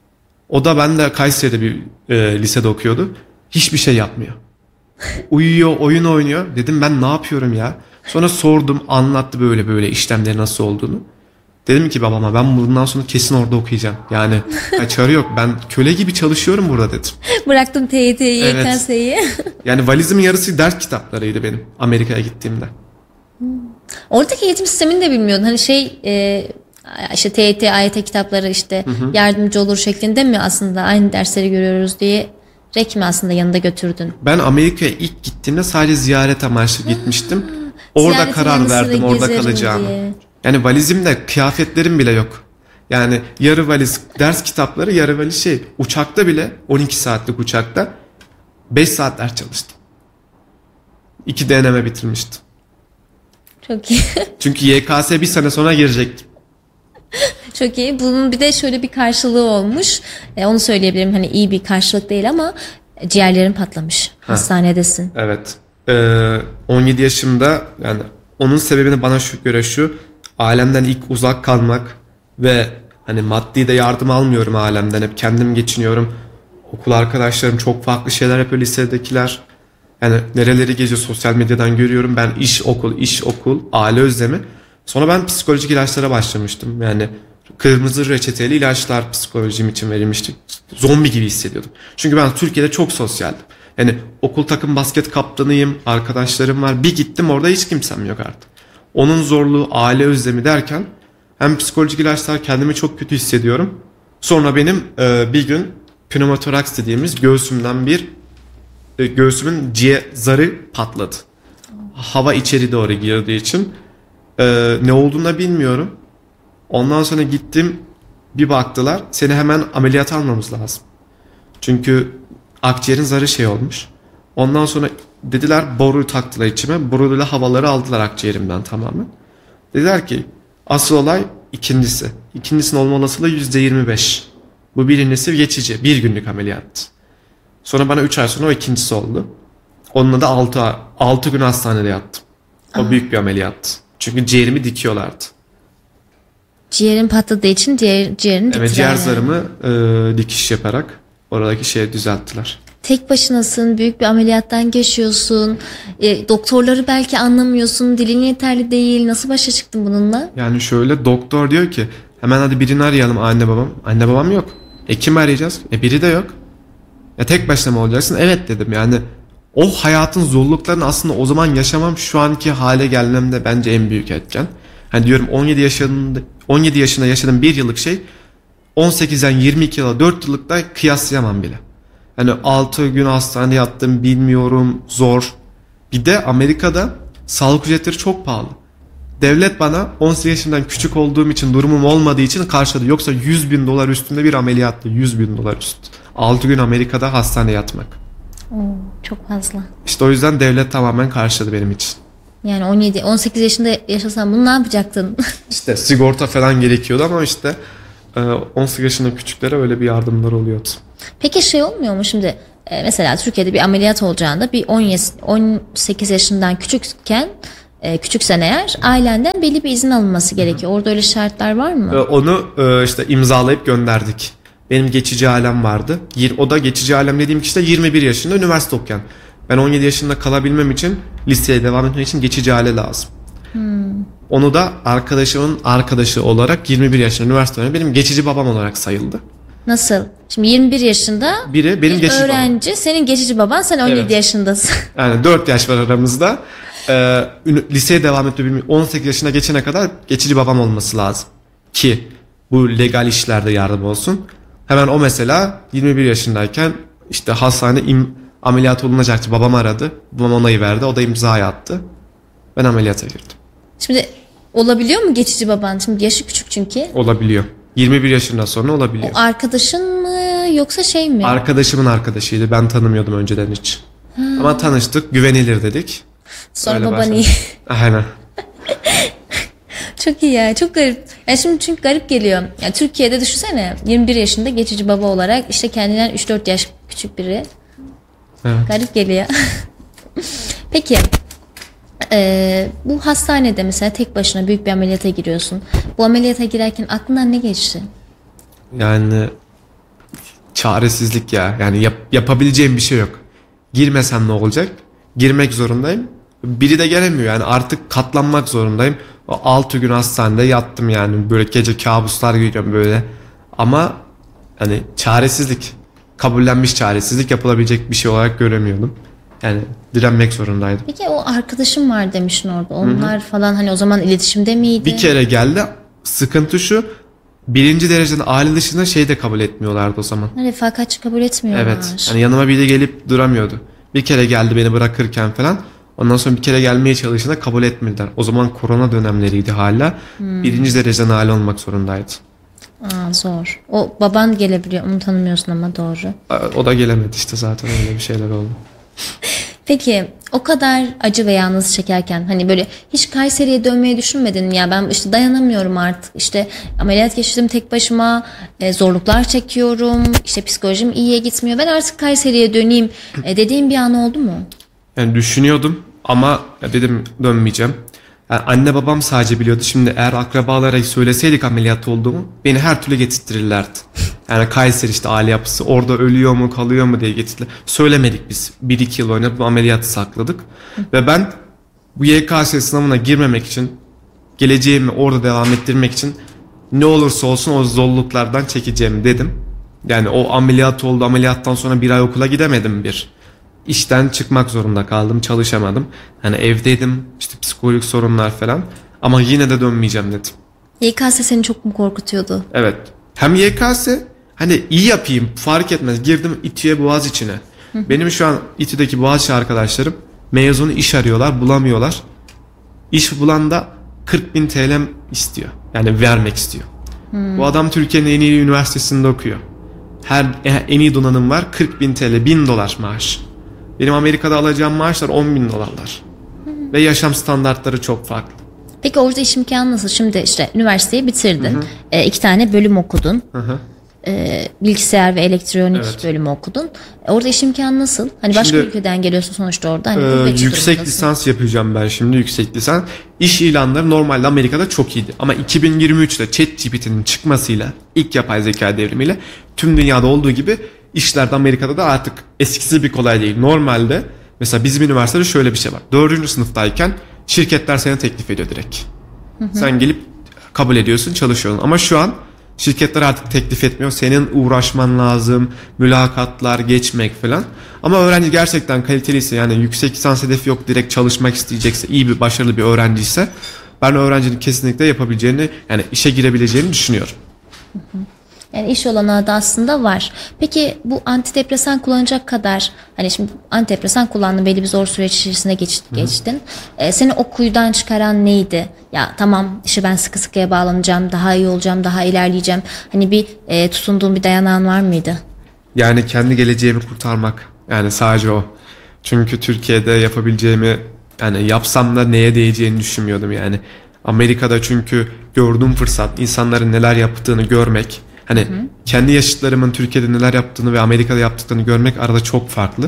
O da ben de Kayseri'de bir e, lisede okuyordu. Hiçbir şey yapmıyor. Uyuyor, oyun oynuyor. Dedim ben ne yapıyorum ya? Sonra sordum, anlattı böyle böyle işlemleri nasıl olduğunu. Dedim ki babama ben bundan sonra kesin orada okuyacağım. Yani kaçarı yok. Ben köle gibi çalışıyorum burada dedim. Bıraktım T Y T'yi, Evet. Y K S'yi. Yani valizimin yarısı ders kitaplarıydı benim Amerika'ya gittiğimde. Oradaki eğitim sistemini de bilmiyordun. Hani şey e, işte T Y T, A Y T kitapları işte yardımcı olur şeklinde mi aslında aynı dersleri görüyoruz diye rek mi aslında yanında götürdün? Ben Amerika'ya ilk gittiğimde sadece ziyaret amaçlı gitmiştim. Orada Ziyaretin karar yanı sıra verdim orada gezerim kalacağımı. diye. Yani valizimde kıyafetlerim bile yok. Yani yarı valiz ders kitapları, yarı valiz şey. Uçakta bile on iki saatlik uçakta beş saat ders çalıştım. İki deneme bitirmiştim. Çok iyi. Çünkü Y K S bir sene sonra girecektim. Çok iyi. Bunun bir de şöyle bir karşılığı olmuş. E, onu söyleyebilirim. Hani iyi bir karşılık değil ama ciğerlerin patlamış. Hastanedesin. Evet. Ee, on yedi yaşımda yani onun sebebini bana şu göre şu. Ailemden ilk uzak kalmak ve hani maddi de yardım almıyorum ailemden. Hep kendim geçiniyorum. Okul arkadaşlarım çok farklı şeyler yapıyor lisedekiler. Yani nereleri geziyor sosyal medyadan görüyorum. Ben iş okul, iş okul, aile özlemi. Sonra ben psikolojik ilaçlara başlamıştım. Yani kırmızı reçeteli ilaçlar psikolojim için verilmişti. Zombi gibi hissediyordum. Çünkü ben Türkiye'de çok sosyaldim. Yani okul takım basket kaptanıyım, arkadaşlarım var. Bir gittim orada hiç kimsem yok artık. Onun zorluğu, aile özlemi derken hem psikolojik ilaçlar kendimi çok kötü hissediyorum. Sonra benim e, bir gün pneumotoraks dediğimiz göğsümden bir e, göğsümün ciğer zarı patladı. Hava içeri doğru girdiği için e, ne olduğunu da bilmiyorum. Ondan sonra gittim bir baktılar seni hemen ameliyat almamız lazım. Çünkü akciğerin zarı şey olmuş. Ondan sonra dediler boru taktılar içime. Boruyla havaları aldılar akciğerimden tamamen. Dediler ki asıl olay ikincisi. İkincisinin olma olasılığı yüzde yirmi beş. Bu birincisi geçici. Bir günlük ameliyat. Sonra bana üç ay sonra o ikincisi oldu. Onunla da altı gün hastanede yattım. O Aa. büyük bir ameliyat. Çünkü ciğerimi dikiyorlardı. Ciğerin patladığı için ciğer, ciğerini diktiler. Evet, ciğer zarımı e, dikiş yaparak oradaki şeyi düzelttiler. Tek başınasın, büyük bir ameliyattan geçiyorsun. E, doktorları belki anlamıyorsun, dilin yeterli değil. Nasıl başa çıktın bununla? Yani şöyle doktor diyor ki hemen hadi birini arayalım anne babam. Anne babam yok. E kim arayacağız? E biri de yok. E tek başına mı olacaksın? Evet dedim yani. O hayatın zorluklarını aslında o zaman yaşamam şu anki hale gelmemde bence en büyük etken. Hani diyorum on yedi yaşında on yedi yaşında yaşadığım bir yıllık şey on sekizden yirmi iki yıla dört yıllıkta kıyaslayamam bile. Hani altı gün hastanede yattım bilmiyorum zor. Bir de Amerika'da sağlık ücretleri çok pahalı. Devlet bana on sekiz yaşından küçük olduğum için durumum olmadığı için karşıladı. Yoksa yüz bin dolar üstünde bir ameliyattı. yüz bin dolar üstü. altı gün Amerika'da hastanede yatmak. Oo, çok fazla. İşte o yüzden devlet tamamen karşıladı benim için. Yani on yedi on sekiz yaşında yaşasan bunu ne yapacaktın? İşte sigorta falan gerekiyordu ama işte on sekiz yaşında küçüklere öyle bir yardımlar oluyordu. Peki şey olmuyor mu şimdi e, mesela Türkiye'de bir ameliyat olacağında bir on sekiz yaşından küçükken e, küçüksen eğer ailenden belli bir izin alınması gerekiyor. Orada öyle şartlar var mı? Onu işte imzalayıp gönderdik. Benim geçici ailem vardı. O da geçici ailem dediğim kişi de yirmi bir yaşında üniversite okuyan. Ben on yedi yaşında kalabilmem için liseye devam etmek için geçici aile lazım. Hmm. Onu da arkadaşımın arkadaşı olarak yirmi bir yaşında üniversite öğrenci benim geçici babam olarak sayıldı. Nasıl? Şimdi yirmi bir yaşında biri benim bir geçici öğrenci, babam. Senin geçici baban, sen on yedi evet. yaşındasın. Yani dört yaş var aramızda. Ee, liseye devam ettiğim on sekiz yaşına geçene kadar geçici babam olması lazım. Ki bu legal işlerde yardım olsun. Hemen o mesela yirmi bir yaşındayken işte hastane im, ameliyat olunacaktı. Babam aradı. Babam onayı verdi. O da imzayı attı. Ben ameliyata girdim. Şimdi olabiliyor mu geçici baban? Şimdi yaşı küçük çünkü. Olabiliyor. yirmi bir yaşından sonra olabiliyor. O arkadaşın mı yoksa şey mi? Arkadaşımın arkadaşıydı. Ben tanımıyordum önceden hiç. Ha. Ama tanıştık. Güvenilir dedik. Sonra öyle baban iyi. Aynen. Çok iyi ya. Çok garip. Yani şimdi çünkü garip geliyor. Yani Türkiye'de düşünsene yirmi bir yaşında geçici baba olarak işte kendinden üç dört yaş küçük biri. Evet. Garip geliyor. Peki. Ee, bu hastanede mesela tek başına büyük bir ameliyata giriyorsun. Bu ameliyata girerken aklından ne geçti? Yani çaresizlik ya. Yani yap, yapabileceğim bir şey yok. Girmesem ne olacak? Girmek zorundayım. Biri de gelemiyor yani artık katlanmak zorundayım. O altı gün hastanede yattım yani böyle gece kabuslar görüyorum böyle. Ama hani çaresizlik, kabullenmiş çaresizlik, yapılabilecek bir şey olarak göremiyordum. Yani direnmek zorundaydım. Peki o arkadaşım var demiştin orada. Onlar Hı-hı. falan hani o zaman iletişimde miydi? Bir kere geldi. Sıkıntı şu. Birinci dereceden aile dışında şey de kabul etmiyorlardı o zaman. Refakatçi kabul etmiyorlar. Evet. Hani yanıma biri gelip duramıyordu. Bir kere geldi beni bırakırken falan. Ondan sonra bir kere gelmeye çalıştığında kabul etmediler. O zaman korona dönemleriydi hala. Hmm. Birinci dereceden aile olmak zorundaydı. Aa, zor. O baban gelebiliyor. Onu tanımıyorsun ama doğru. O da gelemedi işte, zaten öyle bir şeyler oldu. Peki o kadar acı ve yalnız çekerken hani böyle hiç Kayseri'ye dönmeyi düşünmedin mi? Ya ben işte dayanamıyorum artık, işte ameliyat geçirdim tek başıma, e, zorluklar çekiyorum, işte psikolojim iyiye gitmiyor, ben artık Kayseri'ye döneyim e, dediğim bir an oldu mu? Yani düşünüyordum ama ya dedim dönmeyeceğim. Yani anne babam sadece biliyordu. Şimdi eğer akrabalara söyleseydik ameliyat olduğumu beni her türlü getirtirirlerdi. Yani Kayseri işte aile yapısı, orada ölüyor mu kalıyor mu diye getirdiler. Söylemedik biz. bir iki yıl oynayıp bu ameliyatı sakladık. Ve ben bu Y K S sınavına girmemek için, geleceğimi orada devam ettirmek için ne olursa olsun o zorluklardan çekeceğim dedim. Yani o ameliyat oldu, ameliyattan sonra bir ay okula gidemedim bir. İşten çıkmak zorunda kaldım, çalışamadım. Hani evdeydim, işte psikolojik sorunlar falan. Ama yine de dönmeyeceğim dedim. Y K S seni çok mu korkutuyordu? Evet. Hem Y K S hani iyi yapayım fark etmez. Girdim İTÜ'ye, Boğaziçi'ne. Hı. Benim şu an İTÜ'deki Boğaziçi arkadaşlarım mezunu iş arıyorlar, bulamıyorlar. İş bulan da kırk bin T L istiyor. Yani vermek istiyor. Hı. Bu adam Türkiye'nin en iyi üniversitesinde okuyor. Her en iyi donanım var, kırk bin T L, bin dolar maaş. Benim Amerika'da alacağım maaşlar on bin dolarlar. Hı. Ve yaşam standartları çok farklı. Peki orada iş imkanı nasıl? Şimdi işte üniversiteyi bitirdin. Hı hı. E, iki tane bölüm okudun. Hı hı. E, bilgisayar ve elektronik evet. bölümü okudun. E, orada iş imkanı nasıl? Hani başka şimdi, ülkeden geliyorsun sonuçta orada. Hani e, yüksek lisans yapacağım ben şimdi, yüksek lisans. İş ilanları normalde Amerika'da çok iyiydi. Ama iki bin yirmi üçte ChatGPT'nin çıkmasıyla, ilk yapay zeka devrimiyle tüm dünyada olduğu gibi işlerde Amerika'da da artık eskisi bir kolay değil. Normalde mesela bizim üniversitede şöyle bir şey var. Dördüncü sınıftayken şirketler sana teklif ediyor direkt. Hı hı. Sen gelip kabul ediyorsun, çalışıyorsun. Ama şu an şirketler artık teklif etmiyor. Senin uğraşman lazım, mülakatlar geçmek falan. Ama öğrenci gerçekten kaliteliyse, yani yüksek lisans hedefi yok, direkt çalışmak isteyecekse, iyi bir başarılı bir öğrenciyse, ben öğrencinin kesinlikle yapabileceğini, yani işe girebileceğini düşünüyorum. Hı hı. Yani iş olanağı da aslında var. Peki bu antidepresan kullanacak kadar, hani şimdi antidepresan kullandın, belli bir zor süreç içerisine geç, geçtin. Ee, seni o kuyudan çıkaran neydi? Ya tamam işte ben sıkı sıkıya bağlanacağım, daha iyi olacağım, daha ilerleyeceğim. Hani bir e, tutunduğun bir dayanağın var mıydı? Yani kendi geleceğimi kurtarmak. Yani sadece o. Çünkü Türkiye'de yapabileceğimi, yani yapsam da neye değeceğini düşünmüyordum yani. Amerika'da çünkü gördüğüm fırsat, insanların neler yaptığını görmek. Hani hı hı. kendi yaşıtlarımın Türkiye'de neler yaptığını ve Amerika'da yaptıklarını görmek arada çok farklı.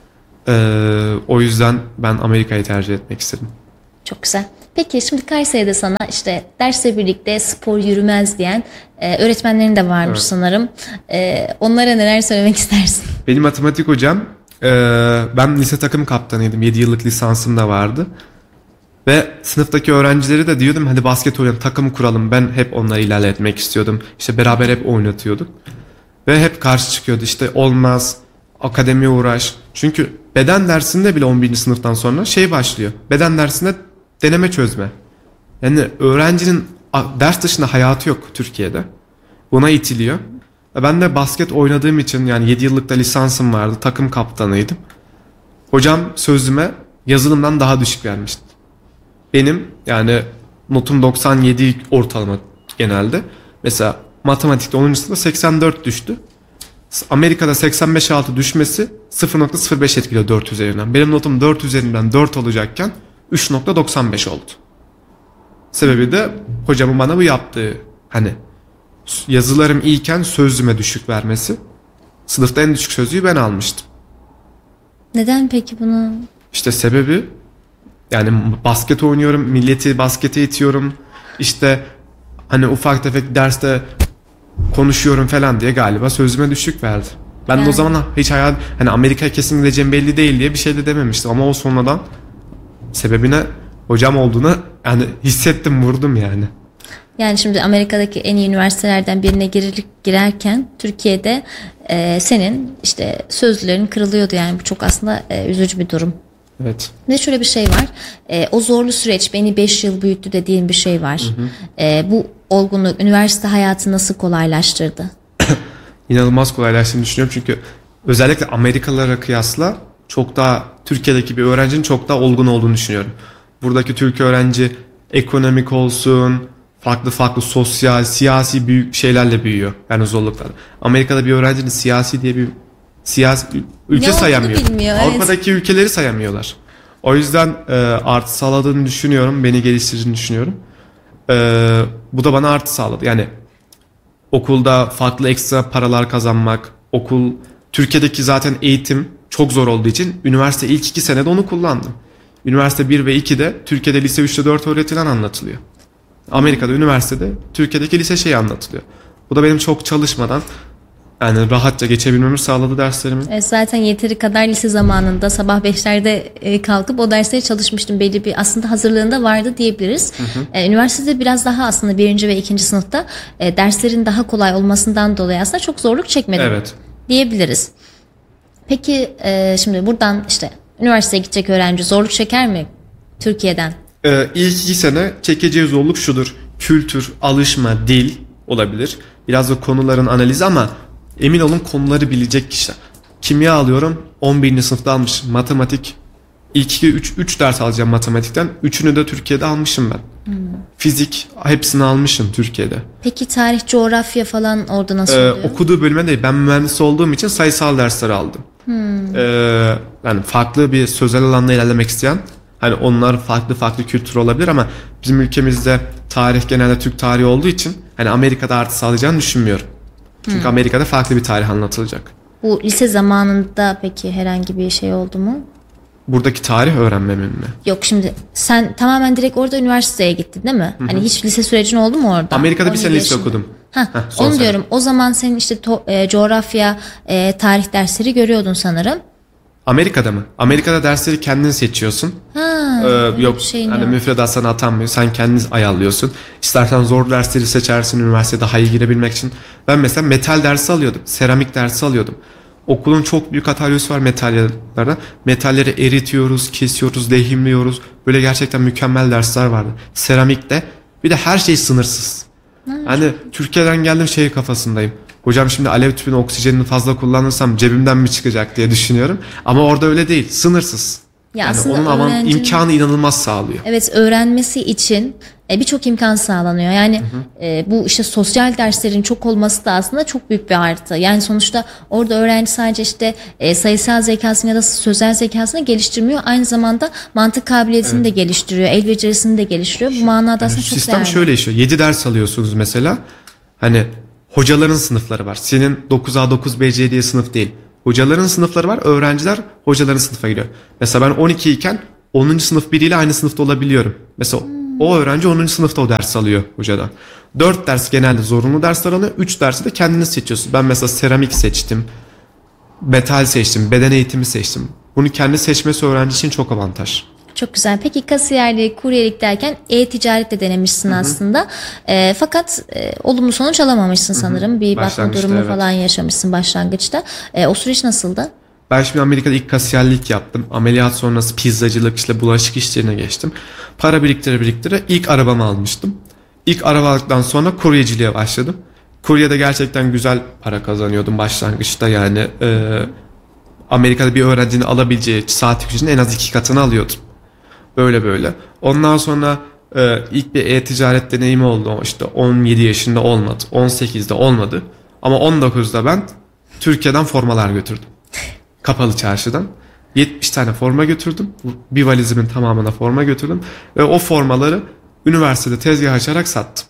Ee, o yüzden ben Amerika'yı tercih etmek istedim. Çok güzel. Peki şimdi Kayseri'de sana işte dersle birlikte spor yürümez diyen e, öğretmenlerin de varmış evet. sanırım. E, onlara neler söylemek istersin? Benim matematik hocam, e, ben lise takım kaptanıydım. yedi yıllık lisansım da vardı. Ve sınıftaki öğrencileri de diyordum hadi basket oynayalım, takım kuralım. Ben hep onları ilerletmek istiyordum. İşte beraber hep oynatıyorduk. Ve hep karşı çıkıyordu, işte olmaz, akademiye uğraş. Çünkü beden dersinde bile on birinci sınıftan sonra şey başlıyor. Beden dersinde deneme çözme. Yani öğrencinin ders dışında hayatı yok Türkiye'de. Buna itiliyor. Ben de basket oynadığım için, yani yedi yıllık da lisansım vardı. Takım kaptanıydım. Hocam sözüme yazılımdan daha düşük vermişti. Benim yani notum doksan yedi ortalama genelde. Mesela matematikte onuncu sınıfta seksen dört düştü. Amerika'da seksen beş altı düşmesi sıfır nokta sıfır beş etkiliyor dört üzerinden. Benim notum dört üzerinden dört olacakken üç nokta doksan beş oldu. Sebebi de hocamın bana bu yaptığı, hani yazılarım iyiyken sözlüğüme düşük vermesi. Sınıfta en düşük sözlüğü ben almıştım. Neden peki bunu? İşte sebebi, yani basket oynuyorum, milleti baskete itiyorum. İşte hani ufak tefek derste konuşuyorum falan diye galiba sözüme düşük verdi. Ben Yani. de o zaman hiç hayal hani Amerika'ya kesin gideceğim belli değil diye bir şey de dememiştim ama o sonradan sebebine hocam olduğunu yani hissettim, vurdum yani. Yani şimdi Amerika'daki en iyi üniversitelerden birine girir, girerken Türkiye'de e, senin işte sözlerin kırılıyordu, yani bu çok aslında e, üzücü bir durum. Evet. Ve şöyle bir şey var, e, o zorlu süreç beni beş yıl büyüttü dediğin bir şey var. Hı hı. E, bu olgunluk üniversite hayatı nasıl kolaylaştırdı? İnanılmaz kolaylaştığını düşünüyorum çünkü özellikle Amerikalılara kıyasla çok daha Türkiye'deki bir öğrencinin çok daha olgun olduğunu düşünüyorum. Buradaki Türk öğrenci ekonomik olsun, farklı farklı sosyal, siyasi büyük şeylerle büyüyor. Yani zorluklarla. Amerika'da bir öğrencinin siyasi diye bir siyasi ülke Ne sayamıyor. olduğunu bilmiyor, evet. Avrupa'daki ülkeleri sayamıyorlar. O yüzden e, artı sağladığını düşünüyorum. Beni geliştirdiğini düşünüyorum. E, bu da bana artı sağladı. Yani okulda farklı ekstra paralar kazanmak, okul, Türkiye'deki zaten eğitim çok zor olduğu için üniversite ilk iki senede onu kullandım. Üniversite bir ve ikide Türkiye'de lise üçte dört öğretilen anlatılıyor. Amerika'da üniversitede Türkiye'deki lise şeyi anlatılıyor. Bu da benim çok çalışmadan yani rahatça geçebilmemi sağladı derslerimi. E, zaten yeteri kadar lise zamanında sabah beşlerde e, kalkıp o derslere çalışmıştım. Belli bir aslında hazırlığında vardı diyebiliriz. Hı hı. E, üniversitede biraz daha aslında birinci ve ikinci sınıfta e, derslerin daha kolay olmasından dolayı aslında çok zorluk çekmedim, evet, diyebiliriz. Peki e, şimdi buradan işte üniversiteye gidecek öğrenci zorluk çeker mi Türkiye'den? Ee, ilk iki sene çekeceği zorluk şudur. Kültür, alışma, dil olabilir. Biraz da konuların analizi ama emin olun konuları bilecek kişiler. Kimya alıyorum, on birinci sınıfta almışım. Matematik, ilk iki üç üç ders alacağım matematikten. üçünü de Türkiye'de almışım ben. Hmm. Fizik, hepsini almışım Türkiye'de. Peki tarih, coğrafya falan orada nasıl ee, oluyor? Okuduğu bölüme değil. Ben mühendis olduğum için sayısal dersleri aldım. Hmm. Ee, yani farklı bir sözel alanda ilerlemek isteyen, hani onlar farklı farklı kültür olabilir ama bizim ülkemizde tarih genelde Türk tarihi olduğu için hani Amerika'da artı sağlayacağını düşünmüyorum. Çünkü hmm. Amerika'da farklı bir tarih anlatılacak. Bu lise zamanında peki herhangi bir şey oldu mu? Buradaki tarih öğrenmemin mi? Yok, şimdi sen tamamen direkt orada üniversiteye gittin değil mi? Hı-hı. Hani hiç lise sürecin oldu mu orada? Amerika'da bir sene lise okudum. Heh, Heh, onu sene. diyorum. O zaman senin işte to- e, coğrafya, e, tarih dersleri görüyordun sanırım. Amerika'da mı? Amerika'da dersleri kendin seçiyorsun. Ha, ee, yok hani müfredat sana atanmıyor. Sen kendin ayarlıyorsun. İstersen zor dersleri seçersin üniversitede daha iyi girebilmek için. Ben mesela metal dersi alıyordum. Seramik dersi alıyordum. Okulun çok büyük atölyesi var metallerde. Metalleri eritiyoruz, kesiyoruz, lehimliyoruz. Böyle gerçekten mükemmel dersler vardı. Seramikte bir de her şey sınırsız. Ha, hani Türkiye'den geldim şey kafasındayım. Hocam şimdi alev tüpünü, oksijenini fazla kullanırsam cebimden mi çıkacak diye düşünüyorum. Ama orada öyle değil. Sınırsız. Ya yani onun aman imkanı inanılmaz sağlıyor. Evet, öğrenmesi için e, birçok imkan sağlanıyor. Yani hı hı. E, bu işte sosyal derslerin çok olması da aslında çok büyük bir artı. Yani sonuçta orada öğrenci sadece işte e, sayısal zekasını ya da sözel zekasını geliştirmiyor. Aynı zamanda mantık kabiliyetini evet. de geliştiriyor. El becerisini de geliştiriyor. Bu manada aslında yani çok sistem değerli. Sistem şöyle işiyor. yedi ders alıyorsunuz mesela. Hani hocaların sınıfları var. Senin dokuz A dokuz B C diye sınıf değil. Hocaların sınıfları var. Öğrenciler hocaların sınıfa giriyor. Mesela ben on iki iken onuncu sınıf biriyle aynı sınıfta olabiliyorum. Mesela hmm. o öğrenci onuncu sınıfta o ders alıyor hocadan. dört ders genelde zorunlu dersler alıyor. üç dersi de kendiniz seçiyorsun. Ben mesela seramik seçtim. Metal seçtim. Beden eğitimi seçtim. Bunu kendi seçmesi öğrenci için çok avantaj. Çok güzel. Peki kasiyerlik, kuryelik derken e-ticaret de denemişsin Hı-hı. aslında. E, fakat e, olumlu sonuç alamamışsın sanırım. Hı-hı. Bir batma durumu evet. falan yaşamışsın başlangıçta. E, o süreç nasıldı? Ben şimdi Amerika'da ilk kasiyerlik yaptım. Ameliyat sonrası pizzacılık, işte bulaşık işlerine geçtim. Para biriktire biriktire ilk arabamı almıştım. İlk araba aldıktan sonra kuryeciliğe başladım. Kuryede gerçekten güzel para kazanıyordum başlangıçta. Yani e, Amerika'da bir öğrencinin alabileceği saat ücretinin en az iki katını alıyordum. Böyle böyle. Ondan sonra e, ilk bir e-ticaret deneyimi oldu. İşte on yedi yaşında olmadı. on sekizde olmadı. Ama on dokuzda ben Türkiye'den formalar götürdüm. Kapalı çarşıdan. yetmiş tane forma götürdüm. Bir valizimin tamamına forma götürdüm. Ve o formaları üniversitede tezgah açarak sattım.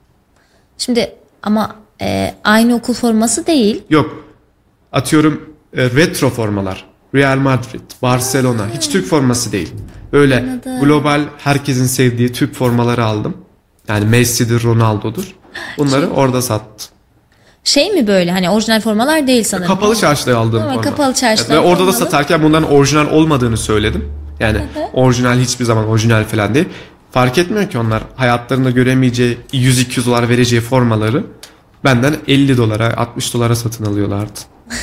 Şimdi ama e, aynı okul forması değil. Yok. Atıyorum e, retro formalar. Real Madrid, Barcelona. Ha. Hiç Türk forması değil. Böyle Anladım. Global herkesin sevdiği Türk formaları aldım. Yani Messi'dir, Ronaldo'dur. Bunları Çok... orada sattım. Şey mi böyle hani orijinal formalar değil sanırım. Kapalı çarşıda aldığım Ama forma. kapalı çarşıda Evet, ve orada da formalı. satarken bunların orijinal olmadığını söyledim. Yani orijinal hiçbir zaman orijinal falan değil. Fark etmiyor ki onlar hayatlarında göremeyeceği yüz iki yüz dolar vereceği formaları benden elli dolara altmış dolara satın alıyorlardı.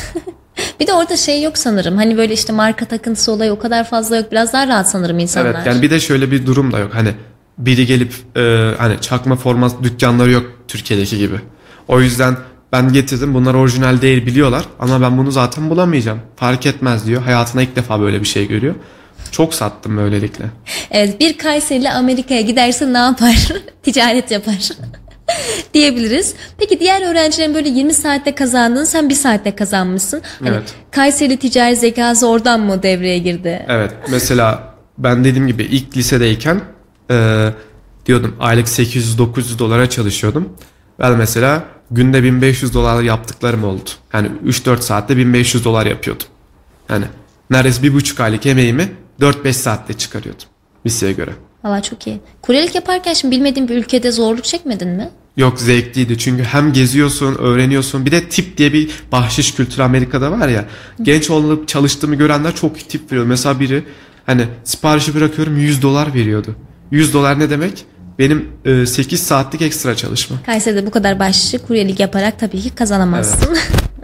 Bir de orada şey yok sanırım. Hani böyle işte marka takıntısı olayı o kadar fazla yok. Biraz daha rahat sanırım insanlar. Evet, yani bir de şöyle bir durum da yok. Hani biri gelip e, hani çakma forma dükkanları yok Türkiye'deki gibi. O yüzden ben getirdim, bunlar orijinal değil biliyorlar ama ben bunu zaten bulamayacağım. Fark etmez diyor. Hayatına ilk defa böyle bir şey görüyor. Çok sattım böylelikle. Evet, bir Kayserili Amerika'ya giderse ne yapar? Ticaret yapar. Diyebiliriz. Peki diğer öğrencilerin böyle yirmi saatte kazandığını sen bir saatte kazanmışsın. Hani Evet. Kayserili ticari zekası oradan mı devreye girdi? Evet, mesela ben dediğim gibi ilk lisedeyken e, diyordum aylık sekiz yüz dokuz yüz dolara çalışıyordum. Ben mesela günde bin beş yüz dolar yaptıklarım oldu. Yani üç dört saatte bin beş yüz dolar yapıyordum. Yani neredeyse bir buçuk aylık emeğimi dört beş saatte çıkarıyordum liseye göre. Valla çok iyi. Kuryelik yaparken şimdi bilmediğin bir ülkede zorluk çekmedin mi? Yok, zevkliydi çünkü hem geziyorsun, öğreniyorsun. Bir de tip diye bir bahşiş kültürü Amerika'da var ya. Genç olup çalıştığımı görenler çok tip veriyor. Mesela biri hani siparişi bırakıyorum yüz dolar veriyordu. yüz dolar ne demek? Benim e, sekiz saatlik ekstra çalışma. Kayseri'de bu kadar bahşişi kuryelik yaparak tabii ki kazanamazsın.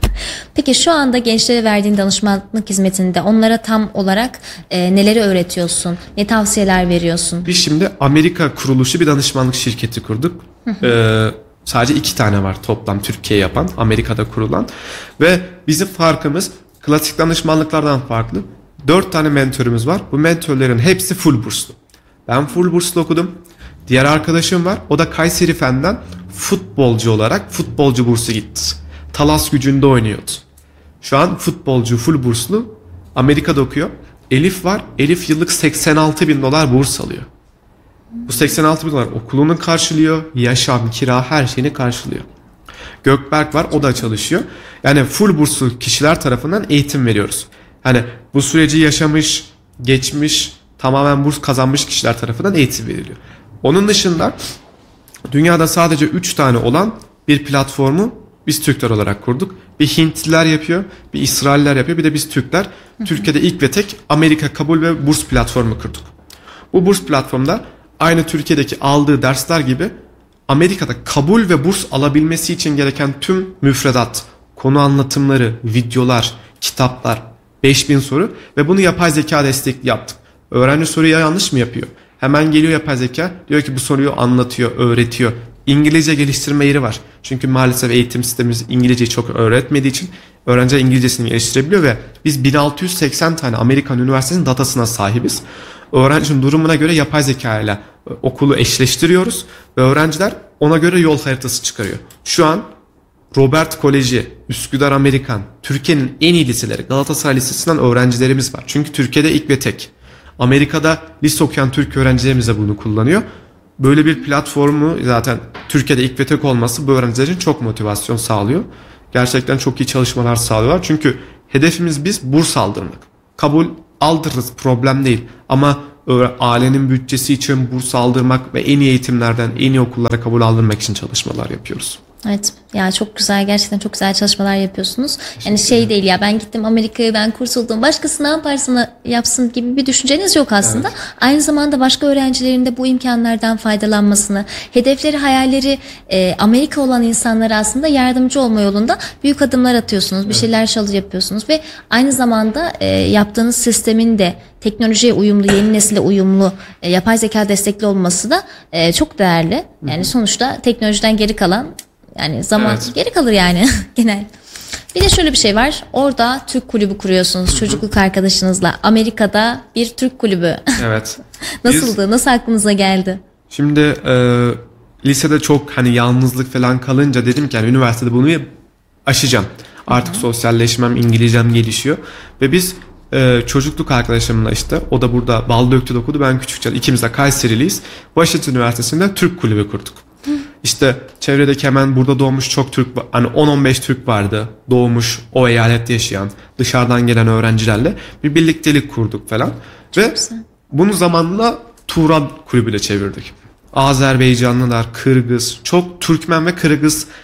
Peki şu anda gençlere verdiğin danışmanlık hizmetinde onlara tam olarak e, neleri öğretiyorsun? Ne tavsiyeler veriyorsun? Biz şimdi Amerika kuruluşu bir danışmanlık şirketi kurduk. Ee, sadece iki tane var toplam Türkiye yapan, Amerika'da kurulan. Ve bizim farkımız klasik danışmanlıklardan farklı. Dört tane mentörümüz var. Bu mentörlerin hepsi full burslu. Ben full burslu okudum. Diğer arkadaşım var. O da Kayseri Fen'den futbolcu olarak futbolcu bursu gitti. Talas Gücü'nde oynuyordu. Şu an futbolcu full burslu Amerika'da okuyor. Elif var. Elif yıllık seksen altı bin dolar burs alıyor. Bu seksen altı bin dolar okulunu karşılıyor. Yaşam, kira, her şeyini karşılıyor. Gökberk var. O da çalışıyor. Yani full burslu kişiler tarafından eğitim veriyoruz. Hani bu süreci yaşamış, geçmiş, tamamen burs kazanmış kişiler tarafından eğitim veriliyor. Onun dışında dünyada sadece üç tane olan bir platformu biz Türkler olarak kurduk. Bir Hintliler yapıyor, bir İsrailler yapıyor, bir de biz Türkler. Türkiye'de ilk ve tek Amerika kabul ve burs platformu kurduk. Bu burs platformda aynı Türkiye'deki aldığı dersler gibi Amerika'da kabul ve burs alabilmesi için gereken tüm müfredat, konu anlatımları, videolar, kitaplar, beş bin soru ve bunu yapay zeka destekli yaptık. Öğrenci soruyu yanlış mı yapıyor? Hemen geliyor yapay zeka, diyor ki bu soruyu anlatıyor, öğretiyor. İngilizce geliştirme yeri var. Çünkü maalesef eğitim sistemimiz İngilizceyi çok öğretmediği için öğrenciler İngilizcesini geliştirebiliyor ve biz bin altı yüz seksen tane Amerikan Üniversitesi'nin datasına sahibiz. Öğrencinin durumuna göre yapay zeka ile okulu eşleştiriyoruz ve öğrenciler ona göre yol haritası çıkarıyor. Şu an Robert Koleji, Üsküdar Amerikan, Türkiye'nin en iyi liseleri, Galatasaray Lisesi'nden öğrencilerimiz var. Çünkü Türkiye'de ilk ve tek. Amerika'da lise okuyan Türk öğrencilerimiz de bunu kullanıyor. Böyle bir platformu zaten Türkiye'de ilk ve tek olması bu öğrencilerin çok motivasyon sağlıyor. Gerçekten çok iyi çalışmalar sağlıyorlar. Çünkü hedefimiz biz burs aldırmak. Kabul aldırırız, problem değil. Ama ailenin bütçesi için burs aldırmak ve en iyi eğitimlerden en iyi okullara kabul aldırmak için çalışmalar yapıyoruz. Evet ya, çok güzel, gerçekten çok güzel çalışmalar yapıyorsunuz. Yani şey değil ya, ben gittim Amerika'ya, ben kurtuldum, başkası ne yaparsa yapsın gibi bir düşünceniz yok aslında. Evet. Aynı zamanda başka öğrencilerin de bu imkanlardan faydalanmasını, hedefleri, hayalleri e, Amerika olan insanlara aslında yardımcı olma yolunda büyük adımlar atıyorsunuz. Evet. Bir şeyler çalı yapıyorsunuz ve aynı zamanda e, yaptığınız sistemin de teknolojiye uyumlu, yeni nesile uyumlu, e, yapay zeka destekli olması da e, çok değerli. Yani Hı-hı. sonuçta teknolojiden geri kalan, yani zaman evet. geri kalır yani genel. Bir de şöyle bir şey var. Orada Türk kulübü kuruyorsunuz. Hı-hı. Çocukluk arkadaşınızla. Amerika'da bir Türk kulübü. Evet. Nasıldı? Biz, nasıl aklınıza geldi? Şimdi e, lisede çok hani yalnızlık falan kalınca dedim ki yani üniversitede bunu aşacağım. Artık Hı-hı. sosyalleşmem, İngilizcem gelişiyor. Ve biz e, çocukluk arkadaşımla işte, o da burada Baldöktü'de okudu. Ben Küçükçay. İkimiz de Kayseriliyiz. Washington Üniversitesi'nde Türk kulübü kurduk. Hı. İşte çevredeki hemen burada doğmuş çok Türk, hani on on beş Türk vardı doğmuş o eyalette yaşayan, dışarıdan gelen öğrencilerle bir birliktelik kurduk falan. Çok ve güzel. Bunu zamanla Turan kulübüyle çevirdik. Azerbaycanlılar, Kırgız, çok Türkmen ve Kırgız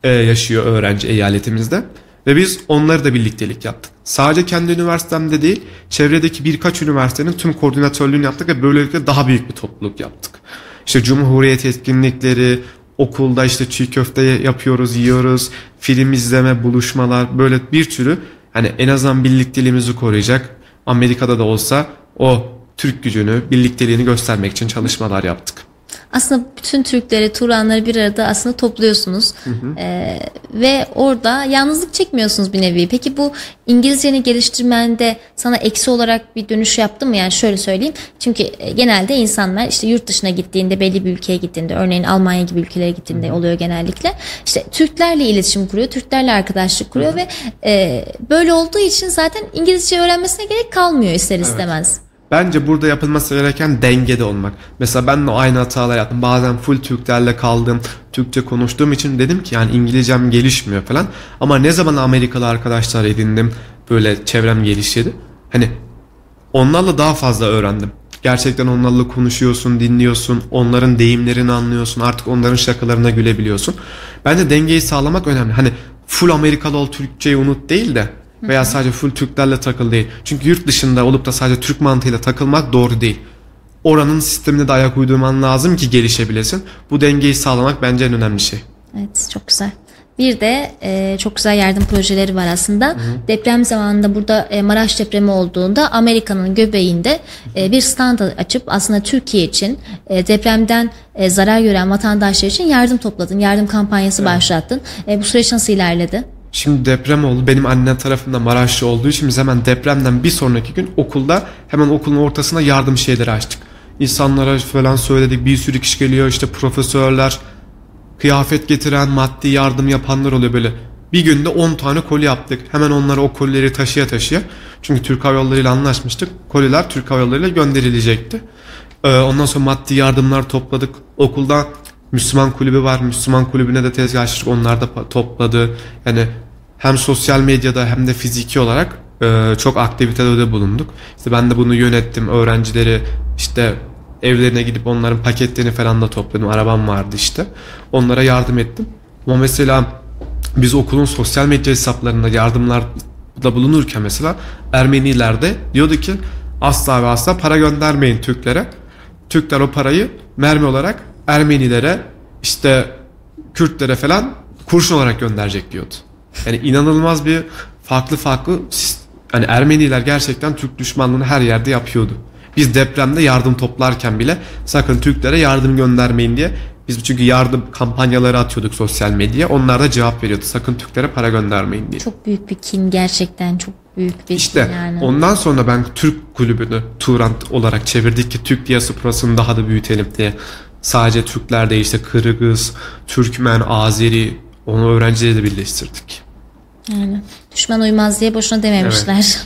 e, yaşıyor öğrenci eyaletimizde. Ve biz onları da birliktelik yaptık. Sadece kendi üniversitemde değil, çevredeki birkaç üniversitenin tüm koordinatörlüğünü yaptık ve böylelikle daha büyük bir topluluk yaptık. İşte Cumhuriyet etkinlikleri, okulda işte çiğ köfte yapıyoruz, yiyoruz, film izleme, buluşmalar, böyle bir türlü hani en azından birlikteliğimizi koruyacak, Amerika'da da olsa o Türk gücünü, birlikteliğini göstermek için çalışmalar yaptık. Aslında bütün Türkleri, Turanları bir arada aslında topluyorsunuz. Hı hı. Ee, ve orada yalnızlık çekmiyorsunuz bir nevi. Peki bu İngilizceni geliştirmende sana eksi olarak bir dönüş yaptı mı? Yani şöyle söyleyeyim. Çünkü genelde insanlar işte yurt dışına gittiğinde, belli bir ülkeye gittiğinde, örneğin Almanya gibi ülkelere gittiğinde hı. oluyor genellikle. İşte Türklerle iletişim kuruyor, Türklerle arkadaşlık kuruyor hı hı. ve e, böyle olduğu için zaten İngilizce öğrenmesine gerek kalmıyor ister istemez. Evet. Bence burada yapılması gereken dengede olmak. Mesela ben de aynı hatalar yaptım. Bazen full Türklerle kaldım. Türkçe konuştuğum için dedim ki yani İngilizcem gelişmiyor falan. Ama ne zaman Amerikalı arkadaşlar edindim, böyle çevrem gelişti. Hani onlarla daha fazla öğrendim. Gerçekten onlarla konuşuyorsun, dinliyorsun, onların deyimlerini anlıyorsun. Artık onların şakalarına gülebiliyorsun. Bence dengeyi sağlamak önemli. Hani full Amerikalı ol, Türkçeyi unut değil de veya sadece full Türklerle takıl değil. Çünkü yurt dışında olup da sadece Türk mantığıyla takılmak doğru değil. Oranın sistemine de ayak uydurman lazım ki gelişebilesin. Bu dengeyi sağlamak bence en önemli şey. Evet, çok güzel. Bir de e, çok güzel yardım projeleri var aslında. Hı-hı. Deprem zamanında burada e, Maraş depremi olduğunda Amerika'nın göbeğinde e, bir stand açıp aslında Türkiye için e, depremden e, zarar gören vatandaşlar için yardım topladın. Yardım kampanyası evet. başlattın. E, bu süreç nasıl ilerledi? Şimdi deprem oldu. Benim annem tarafında Maraşlı olduğu için biz hemen depremden bir sonraki gün okulda hemen okulun ortasına yardım şeyleri açtık. İnsanlara falan söyledik. Bir sürü kişi geliyor. İşte profesörler, kıyafet getiren, maddi yardım yapanlar oluyor böyle. Bir günde on tane koli yaptık. Hemen onları o kolileri taşıya taşıya. Çünkü Türk Hava Yolları ile anlaşmıştık. Koliler Türk Hava Yolları ile gönderilecekti. Ondan sonra maddi yardımlar topladık. Okulda Müslüman kulübü var. Müslüman kulübüne de tezgah açtık. Onlar da topladı. Yani hem sosyal medyada hem de fiziki olarak e, çok aktivitelerde bulunduk. İşte ben de bunu yönettim. Öğrencileri işte evlerine gidip onların paketlerini falan da topladım. Arabam vardı işte. Onlara yardım ettim. Ama mesela biz okulun sosyal medya hesaplarında yardımlarda bulunurken mesela Ermeniler de diyordu ki asla ve asla para göndermeyin Türklere. Türkler o parayı mermi olarak Ermenilere, işte Kürtlere falan kurşun olarak gönderecek diyordu. Yani inanılmaz bir farklı farklı, yani Ermeniler gerçekten Türk düşmanlığını her yerde yapıyordu. Biz depremde yardım toplarken bile sakın Türklere yardım göndermeyin diye, biz çünkü yardım kampanyaları atıyorduk sosyal medyaya, onlar da cevap veriyordu. Sakın Türklere para göndermeyin diye. Çok büyük bir kin, gerçekten çok büyük bir İşte kin yani. Ondan sonra ben Türk kulübünü Turan olarak çevirdik ki Türk diasporasını daha da büyütelim diye. Sadece Türkler değil, işte Kırgız, Türkmen, Azeri, onu öğrencileri de birleştirdik. Yani düşman uymaz diye boşuna dememişler. Evet.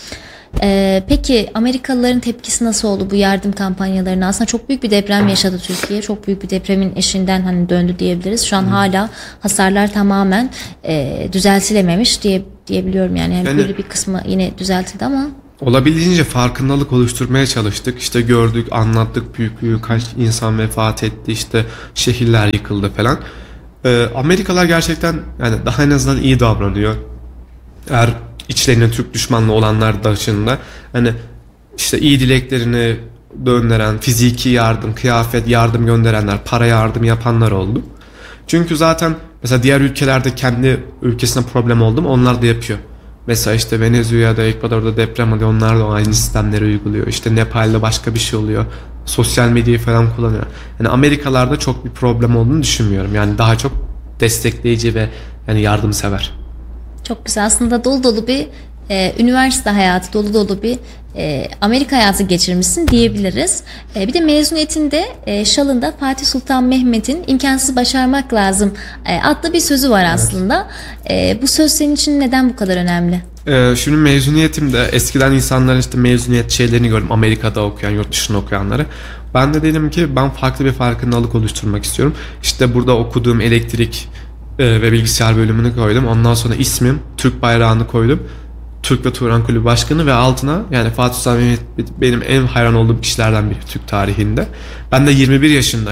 Ee, peki Amerikalıların tepkisi nasıl oldu bu yardım kampanyalarına? Aslında çok büyük bir deprem yaşadı Türkiye. Çok büyük bir depremin eşiğinden hani döndü diyebiliriz. Şu an hmm. hala hasarlar tamamen e, düzeltilememiş diye diyebiliyorum yani. Yani, yani böyle bir kısmı yine düzeltildi ama. Olabildiğince farkındalık oluşturmaya çalıştık. İşte gördük, anlattık, büyük büyük kaç insan vefat etti, işte şehirler yıkıldı falan. Ee, Amerikalılar gerçekten yani daha en azından iyi davranıyor. Eğer içlerinde Türk düşmanlığı olanlar dışında hani işte iyi dileklerini gönderen, fiziki yardım, kıyafet yardım gönderenler, para yardım yapanlar oldu. Çünkü zaten mesela diğer ülkelerde kendi ülkesine problem oldu mu onlar da yapıyor. Mesela işte Venezuela'da, Ekvador'da deprem oluyor. Onlar da aynı sistemleri uyguluyor. İşte Nepal'de başka bir şey oluyor. Sosyal medyayı falan kullanıyor. Yani Amerikalarda çok bir problem olduğunu düşünmüyorum. Yani daha çok destekleyici ve yani yardımsever. Çok güzel. Aslında dolu dolu bir e, üniversite hayatı, dolu dolu bir e, Amerika hayatı geçirmişsin diyebiliriz. E, bir de mezuniyetinde e, şalında Fatih Sultan Mehmet'in imkansız başarmak lazım e, adlı bir sözü var aslında. Evet. E, bu söz senin için neden bu kadar önemli? Ee, şimdi mezuniyetimde eskiden insanların işte mezuniyet şeylerini gördüm. Amerika'da okuyan, yurt dışında okuyanları. Ben de dedim ki ben farklı bir farkındalık oluşturmak istiyorum. İşte burada okuduğum elektrik e, ve bilgisayar bölümünü koydum. Ondan sonra ismim, Türk bayrağını koydum. Türk ve Turan Kulübü Başkanı ve altına yani Fatih Sultan Mehmet benim en hayran olduğum kişilerden biri Türk tarihinde. Ben de yirmi bir yaşındaydım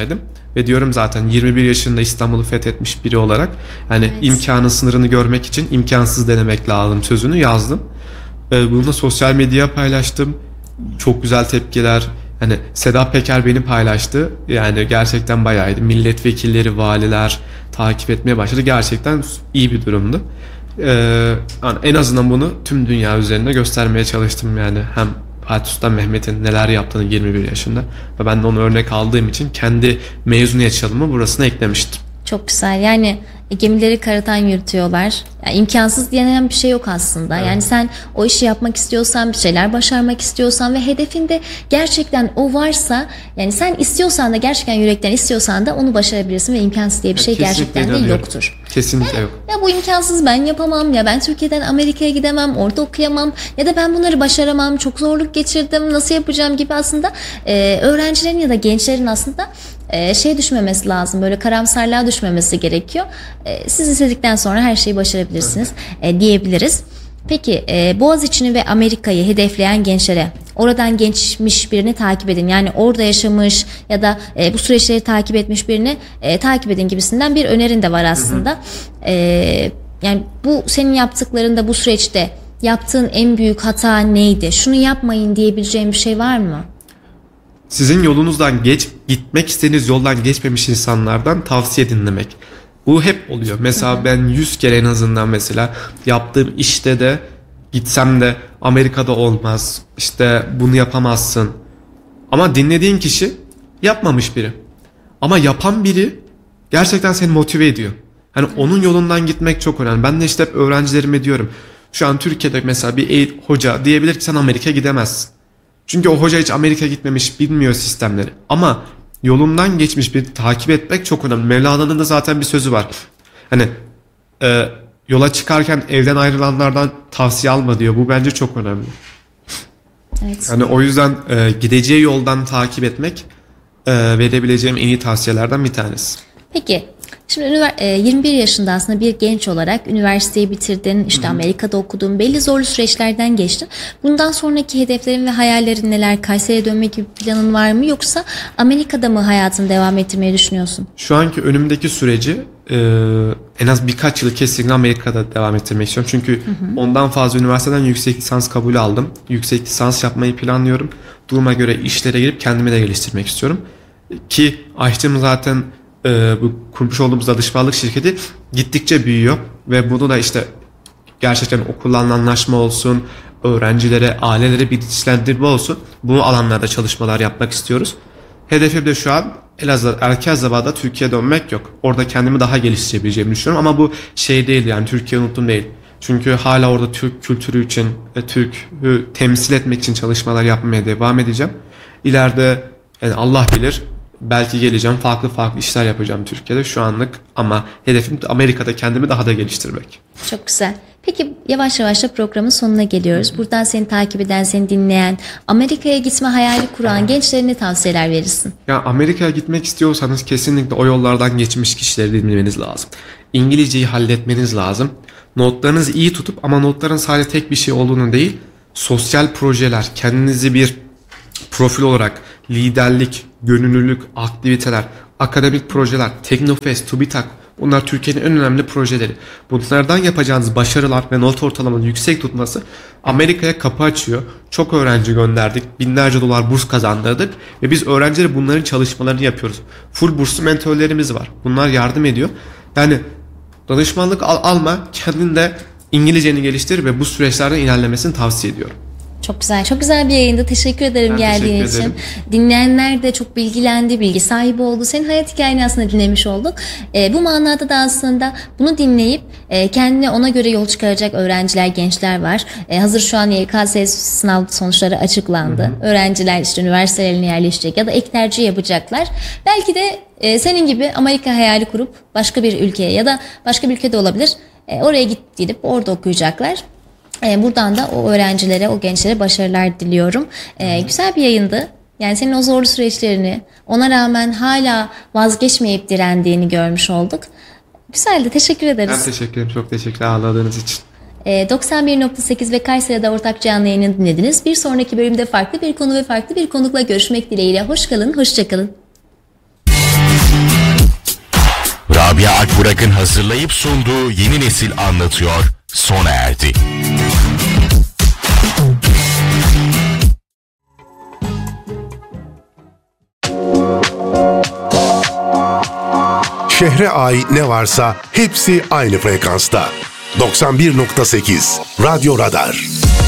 Ve diyorum zaten yirmi bir yaşında İstanbul'u fethetmiş biri olarak yani evet. imkanın sınırını görmek için imkansız denemek lazım sözünü yazdım. Bunu da sosyal medyaya paylaştım. Çok güzel tepkiler. Hani Sedat Peker beni paylaştı. Yani gerçekten bayağıydı. Milletvekilleri, valiler takip etmeye başladı. Gerçekten iyi bir durumdu. Ee, yani en azından bunu tüm dünya üzerinde göstermeye çalıştım yani. Hem Fatih Sultan Mehmet'in neler yaptığını yirmi bir yaşında ve ben de onu örnek aldığım için kendi mezuniyet şalımı burasına eklemiştim. Çok güzel. Yani gemileri karadan yürütüyorlar. Yani imkansız denen bir şey yok aslında. Evet. Yani sen o işi yapmak istiyorsan, bir şeyler başarmak istiyorsan ve hedefinde gerçekten o varsa, yani sen istiyorsan da gerçekten yürekten istiyorsan da onu başarabilirsin ve imkansız diye bir şey kesinlikle gerçekten de yoktur. Kesinlikle ya, yok. Ya bu imkansız, ben yapamam, ya ben Türkiye'den Amerika'ya gidemem, orada okuyamam ya da ben bunları başaramam, çok zorluk geçirdim, nasıl yapacağım gibi aslında e, öğrencilerin ya da gençlerin aslında e, şey düşmemesi lazım, böyle karamsarlığa düşmemesi gerekiyor. E, siz istedikten sonra her şeyi başarabilirsiniz e, diyebiliriz. Peki e, Boğaziçi'ni ve Amerika'yı hedefleyen gençlere, oradan geçmiş birini takip edin. Yani orada yaşamış ya da e, bu süreçleri takip etmiş birini e, takip edin gibisinden bir önerin de var aslında. Hı hı. E, yani bu senin yaptıklarında, bu süreçte yaptığın en büyük hata neydi? Şunu yapmayın diyebileceğin bir şey var mı? Sizin yolunuzdan geç, gitmek istediğiniz yoldan geçmemiş insanlardan tavsiye dinlemek. Bu hep oluyor. Mesela hı hı. ben yüz kere en azından mesela yaptığım işte de gitsem de Amerika'da olmaz, işte bunu yapamazsın. Ama dinlediğin kişi yapmamış biri. Ama yapan biri gerçekten seni motive ediyor. Hani evet. onun yolundan gitmek çok önemli. Ben de işte hep öğrencilerime diyorum. Şu an Türkiye'de mesela bir hoca diyebilir ki sen Amerika'ya gidemezsin. Çünkü o hoca hiç Amerika'ya gitmemiş, bilmiyor sistemleri. Ama yolundan geçmiş bir takip etmek çok önemli. Mevlana'nın da zaten bir sözü var. Hani e, yola çıkarken evden ayrılanlardan tavsiye alma diyor. Bu bence çok önemli. Evet. Yani o yüzden e, gideceği yoldan takip etmek e, verebileceğim en iyi tavsiyelerden bir tanesi. Peki şimdi yirmi bir yaşında aslında bir genç olarak üniversiteyi bitirdin, işte Hı-hı. Amerika'da okudun, belli zorlu süreçlerden geçtin. Bundan sonraki hedeflerin ve hayallerin neler? Kayseri'ye dönme gibi bir planın var mı, yoksa Amerika'da mı hayatını devam ettirmeyi düşünüyorsun? Şu anki önümdeki süreci e, en az birkaç yıl kesinlikle Amerika'da devam ettirmek istiyorum. Çünkü Hı-hı. ondan fazla üniversiteden yüksek lisans kabulü aldım. Yüksek lisans yapmayı planlıyorum. Duruma göre işlere girip kendimi de geliştirmek istiyorum. Ki açtığım zaten Ee, bu kurmuş olduğumuz danışmanlık şirketi gittikçe büyüyor ve bunu da işte gerçekten okulla anlaşma olsun, öğrencilere, ailelere bilinçlendirme olsun, bu alanlarda çalışmalar yapmak istiyoruz. Hedefim de şu an en azından erken zamanda Türkiye'ye dönmek yok. Orada kendimi daha geliştirebileceğimi düşünüyorum ama bu şey değil, yani Türkiye'yi unuttum değil. Çünkü hala orada Türk kültürü için, Türk'ü temsil etmek için çalışmalar yapmaya devam edeceğim. İleride yani Allah bilir, belki geleceğim, farklı farklı işler yapacağım Türkiye'de şu anlık, ama hedefim Amerika'da kendimi daha da geliştirmek. Çok güzel. Peki yavaş yavaş da programın sonuna geliyoruz. Buradan seni takip eden, seni dinleyen, Amerika'ya gitme hayali kuran gençlere ne tavsiyeler verirsin? Ya Amerika'ya gitmek istiyorsanız kesinlikle o yollardan geçmiş kişileri dinlemeniz lazım. İngilizceyi halletmeniz lazım. Notlarınızı iyi tutup, ama notların sadece tek bir şey olduğunu değil, sosyal projeler, kendinizi bir profil olarak liderlik, gönüllülük, aktiviteler, akademik projeler, Teknofest, TÜBİTAK, bunlar Türkiye'nin en önemli projeleri. Bunlardan yapacağınız başarılar ve not ortalamanın yüksek tutması Amerika'ya kapı açıyor. Çok öğrenci gönderdik, binlerce dolar burs kazandırdık ve biz öğrencilere bunların çalışmalarını yapıyoruz. Full burslu mentörlerimiz var. Bunlar yardım ediyor. Yani danışmanlık al, alma, kendin de İngilizceni geliştir ve bu süreçlerden ilerlemesini tavsiye ediyorum. Çok güzel. Çok güzel bir yayında. Teşekkür ederim ben geldiğin teşekkür için. Ederim. Dinleyenler de çok bilgilendi, bilgi sahibi oldu. Senin hayat hikayeni aslında dinlemiş olduk. E, bu manada da aslında bunu dinleyip e, kendine ona göre yol çıkaracak öğrenciler, gençler var. E, hazır şu an Y K S sınav sonuçları açıklandı. Hı hı. Öğrenciler işte üniversitelerine yerleşecek ya da ek tercih yapacaklar. Belki de e, senin gibi Amerika hayali kurup başka bir ülkeye ya da başka bir ülkede olabilir. E, oraya gidip orada okuyacaklar. Buradan da o öğrencilere, o gençlere başarılar diliyorum. Ee, güzel bir yayındı. Yani senin o zorlu süreçlerini, ona rağmen hala vazgeçmeyip direndiğini görmüş olduk. Güzeldi, teşekkür ederiz. Ben teşekkür ederim, çok teşekkür ağırladığınız için. Ee, doksan bir nokta sekiz ve Kayseri'de ortak canlı yayını dinlediniz. Bir sonraki bölümde farklı bir konu ve farklı bir konukla görüşmek dileğiyle. Hoş kalın, hoşça kalın. Rabia Akburak'ın hazırlayıp sunduğu Yeni Nesil Anlatıyor sona erdi. Şehre ait ne varsa hepsi aynı frekansta. doksan bir nokta sekiz Radyo Radar.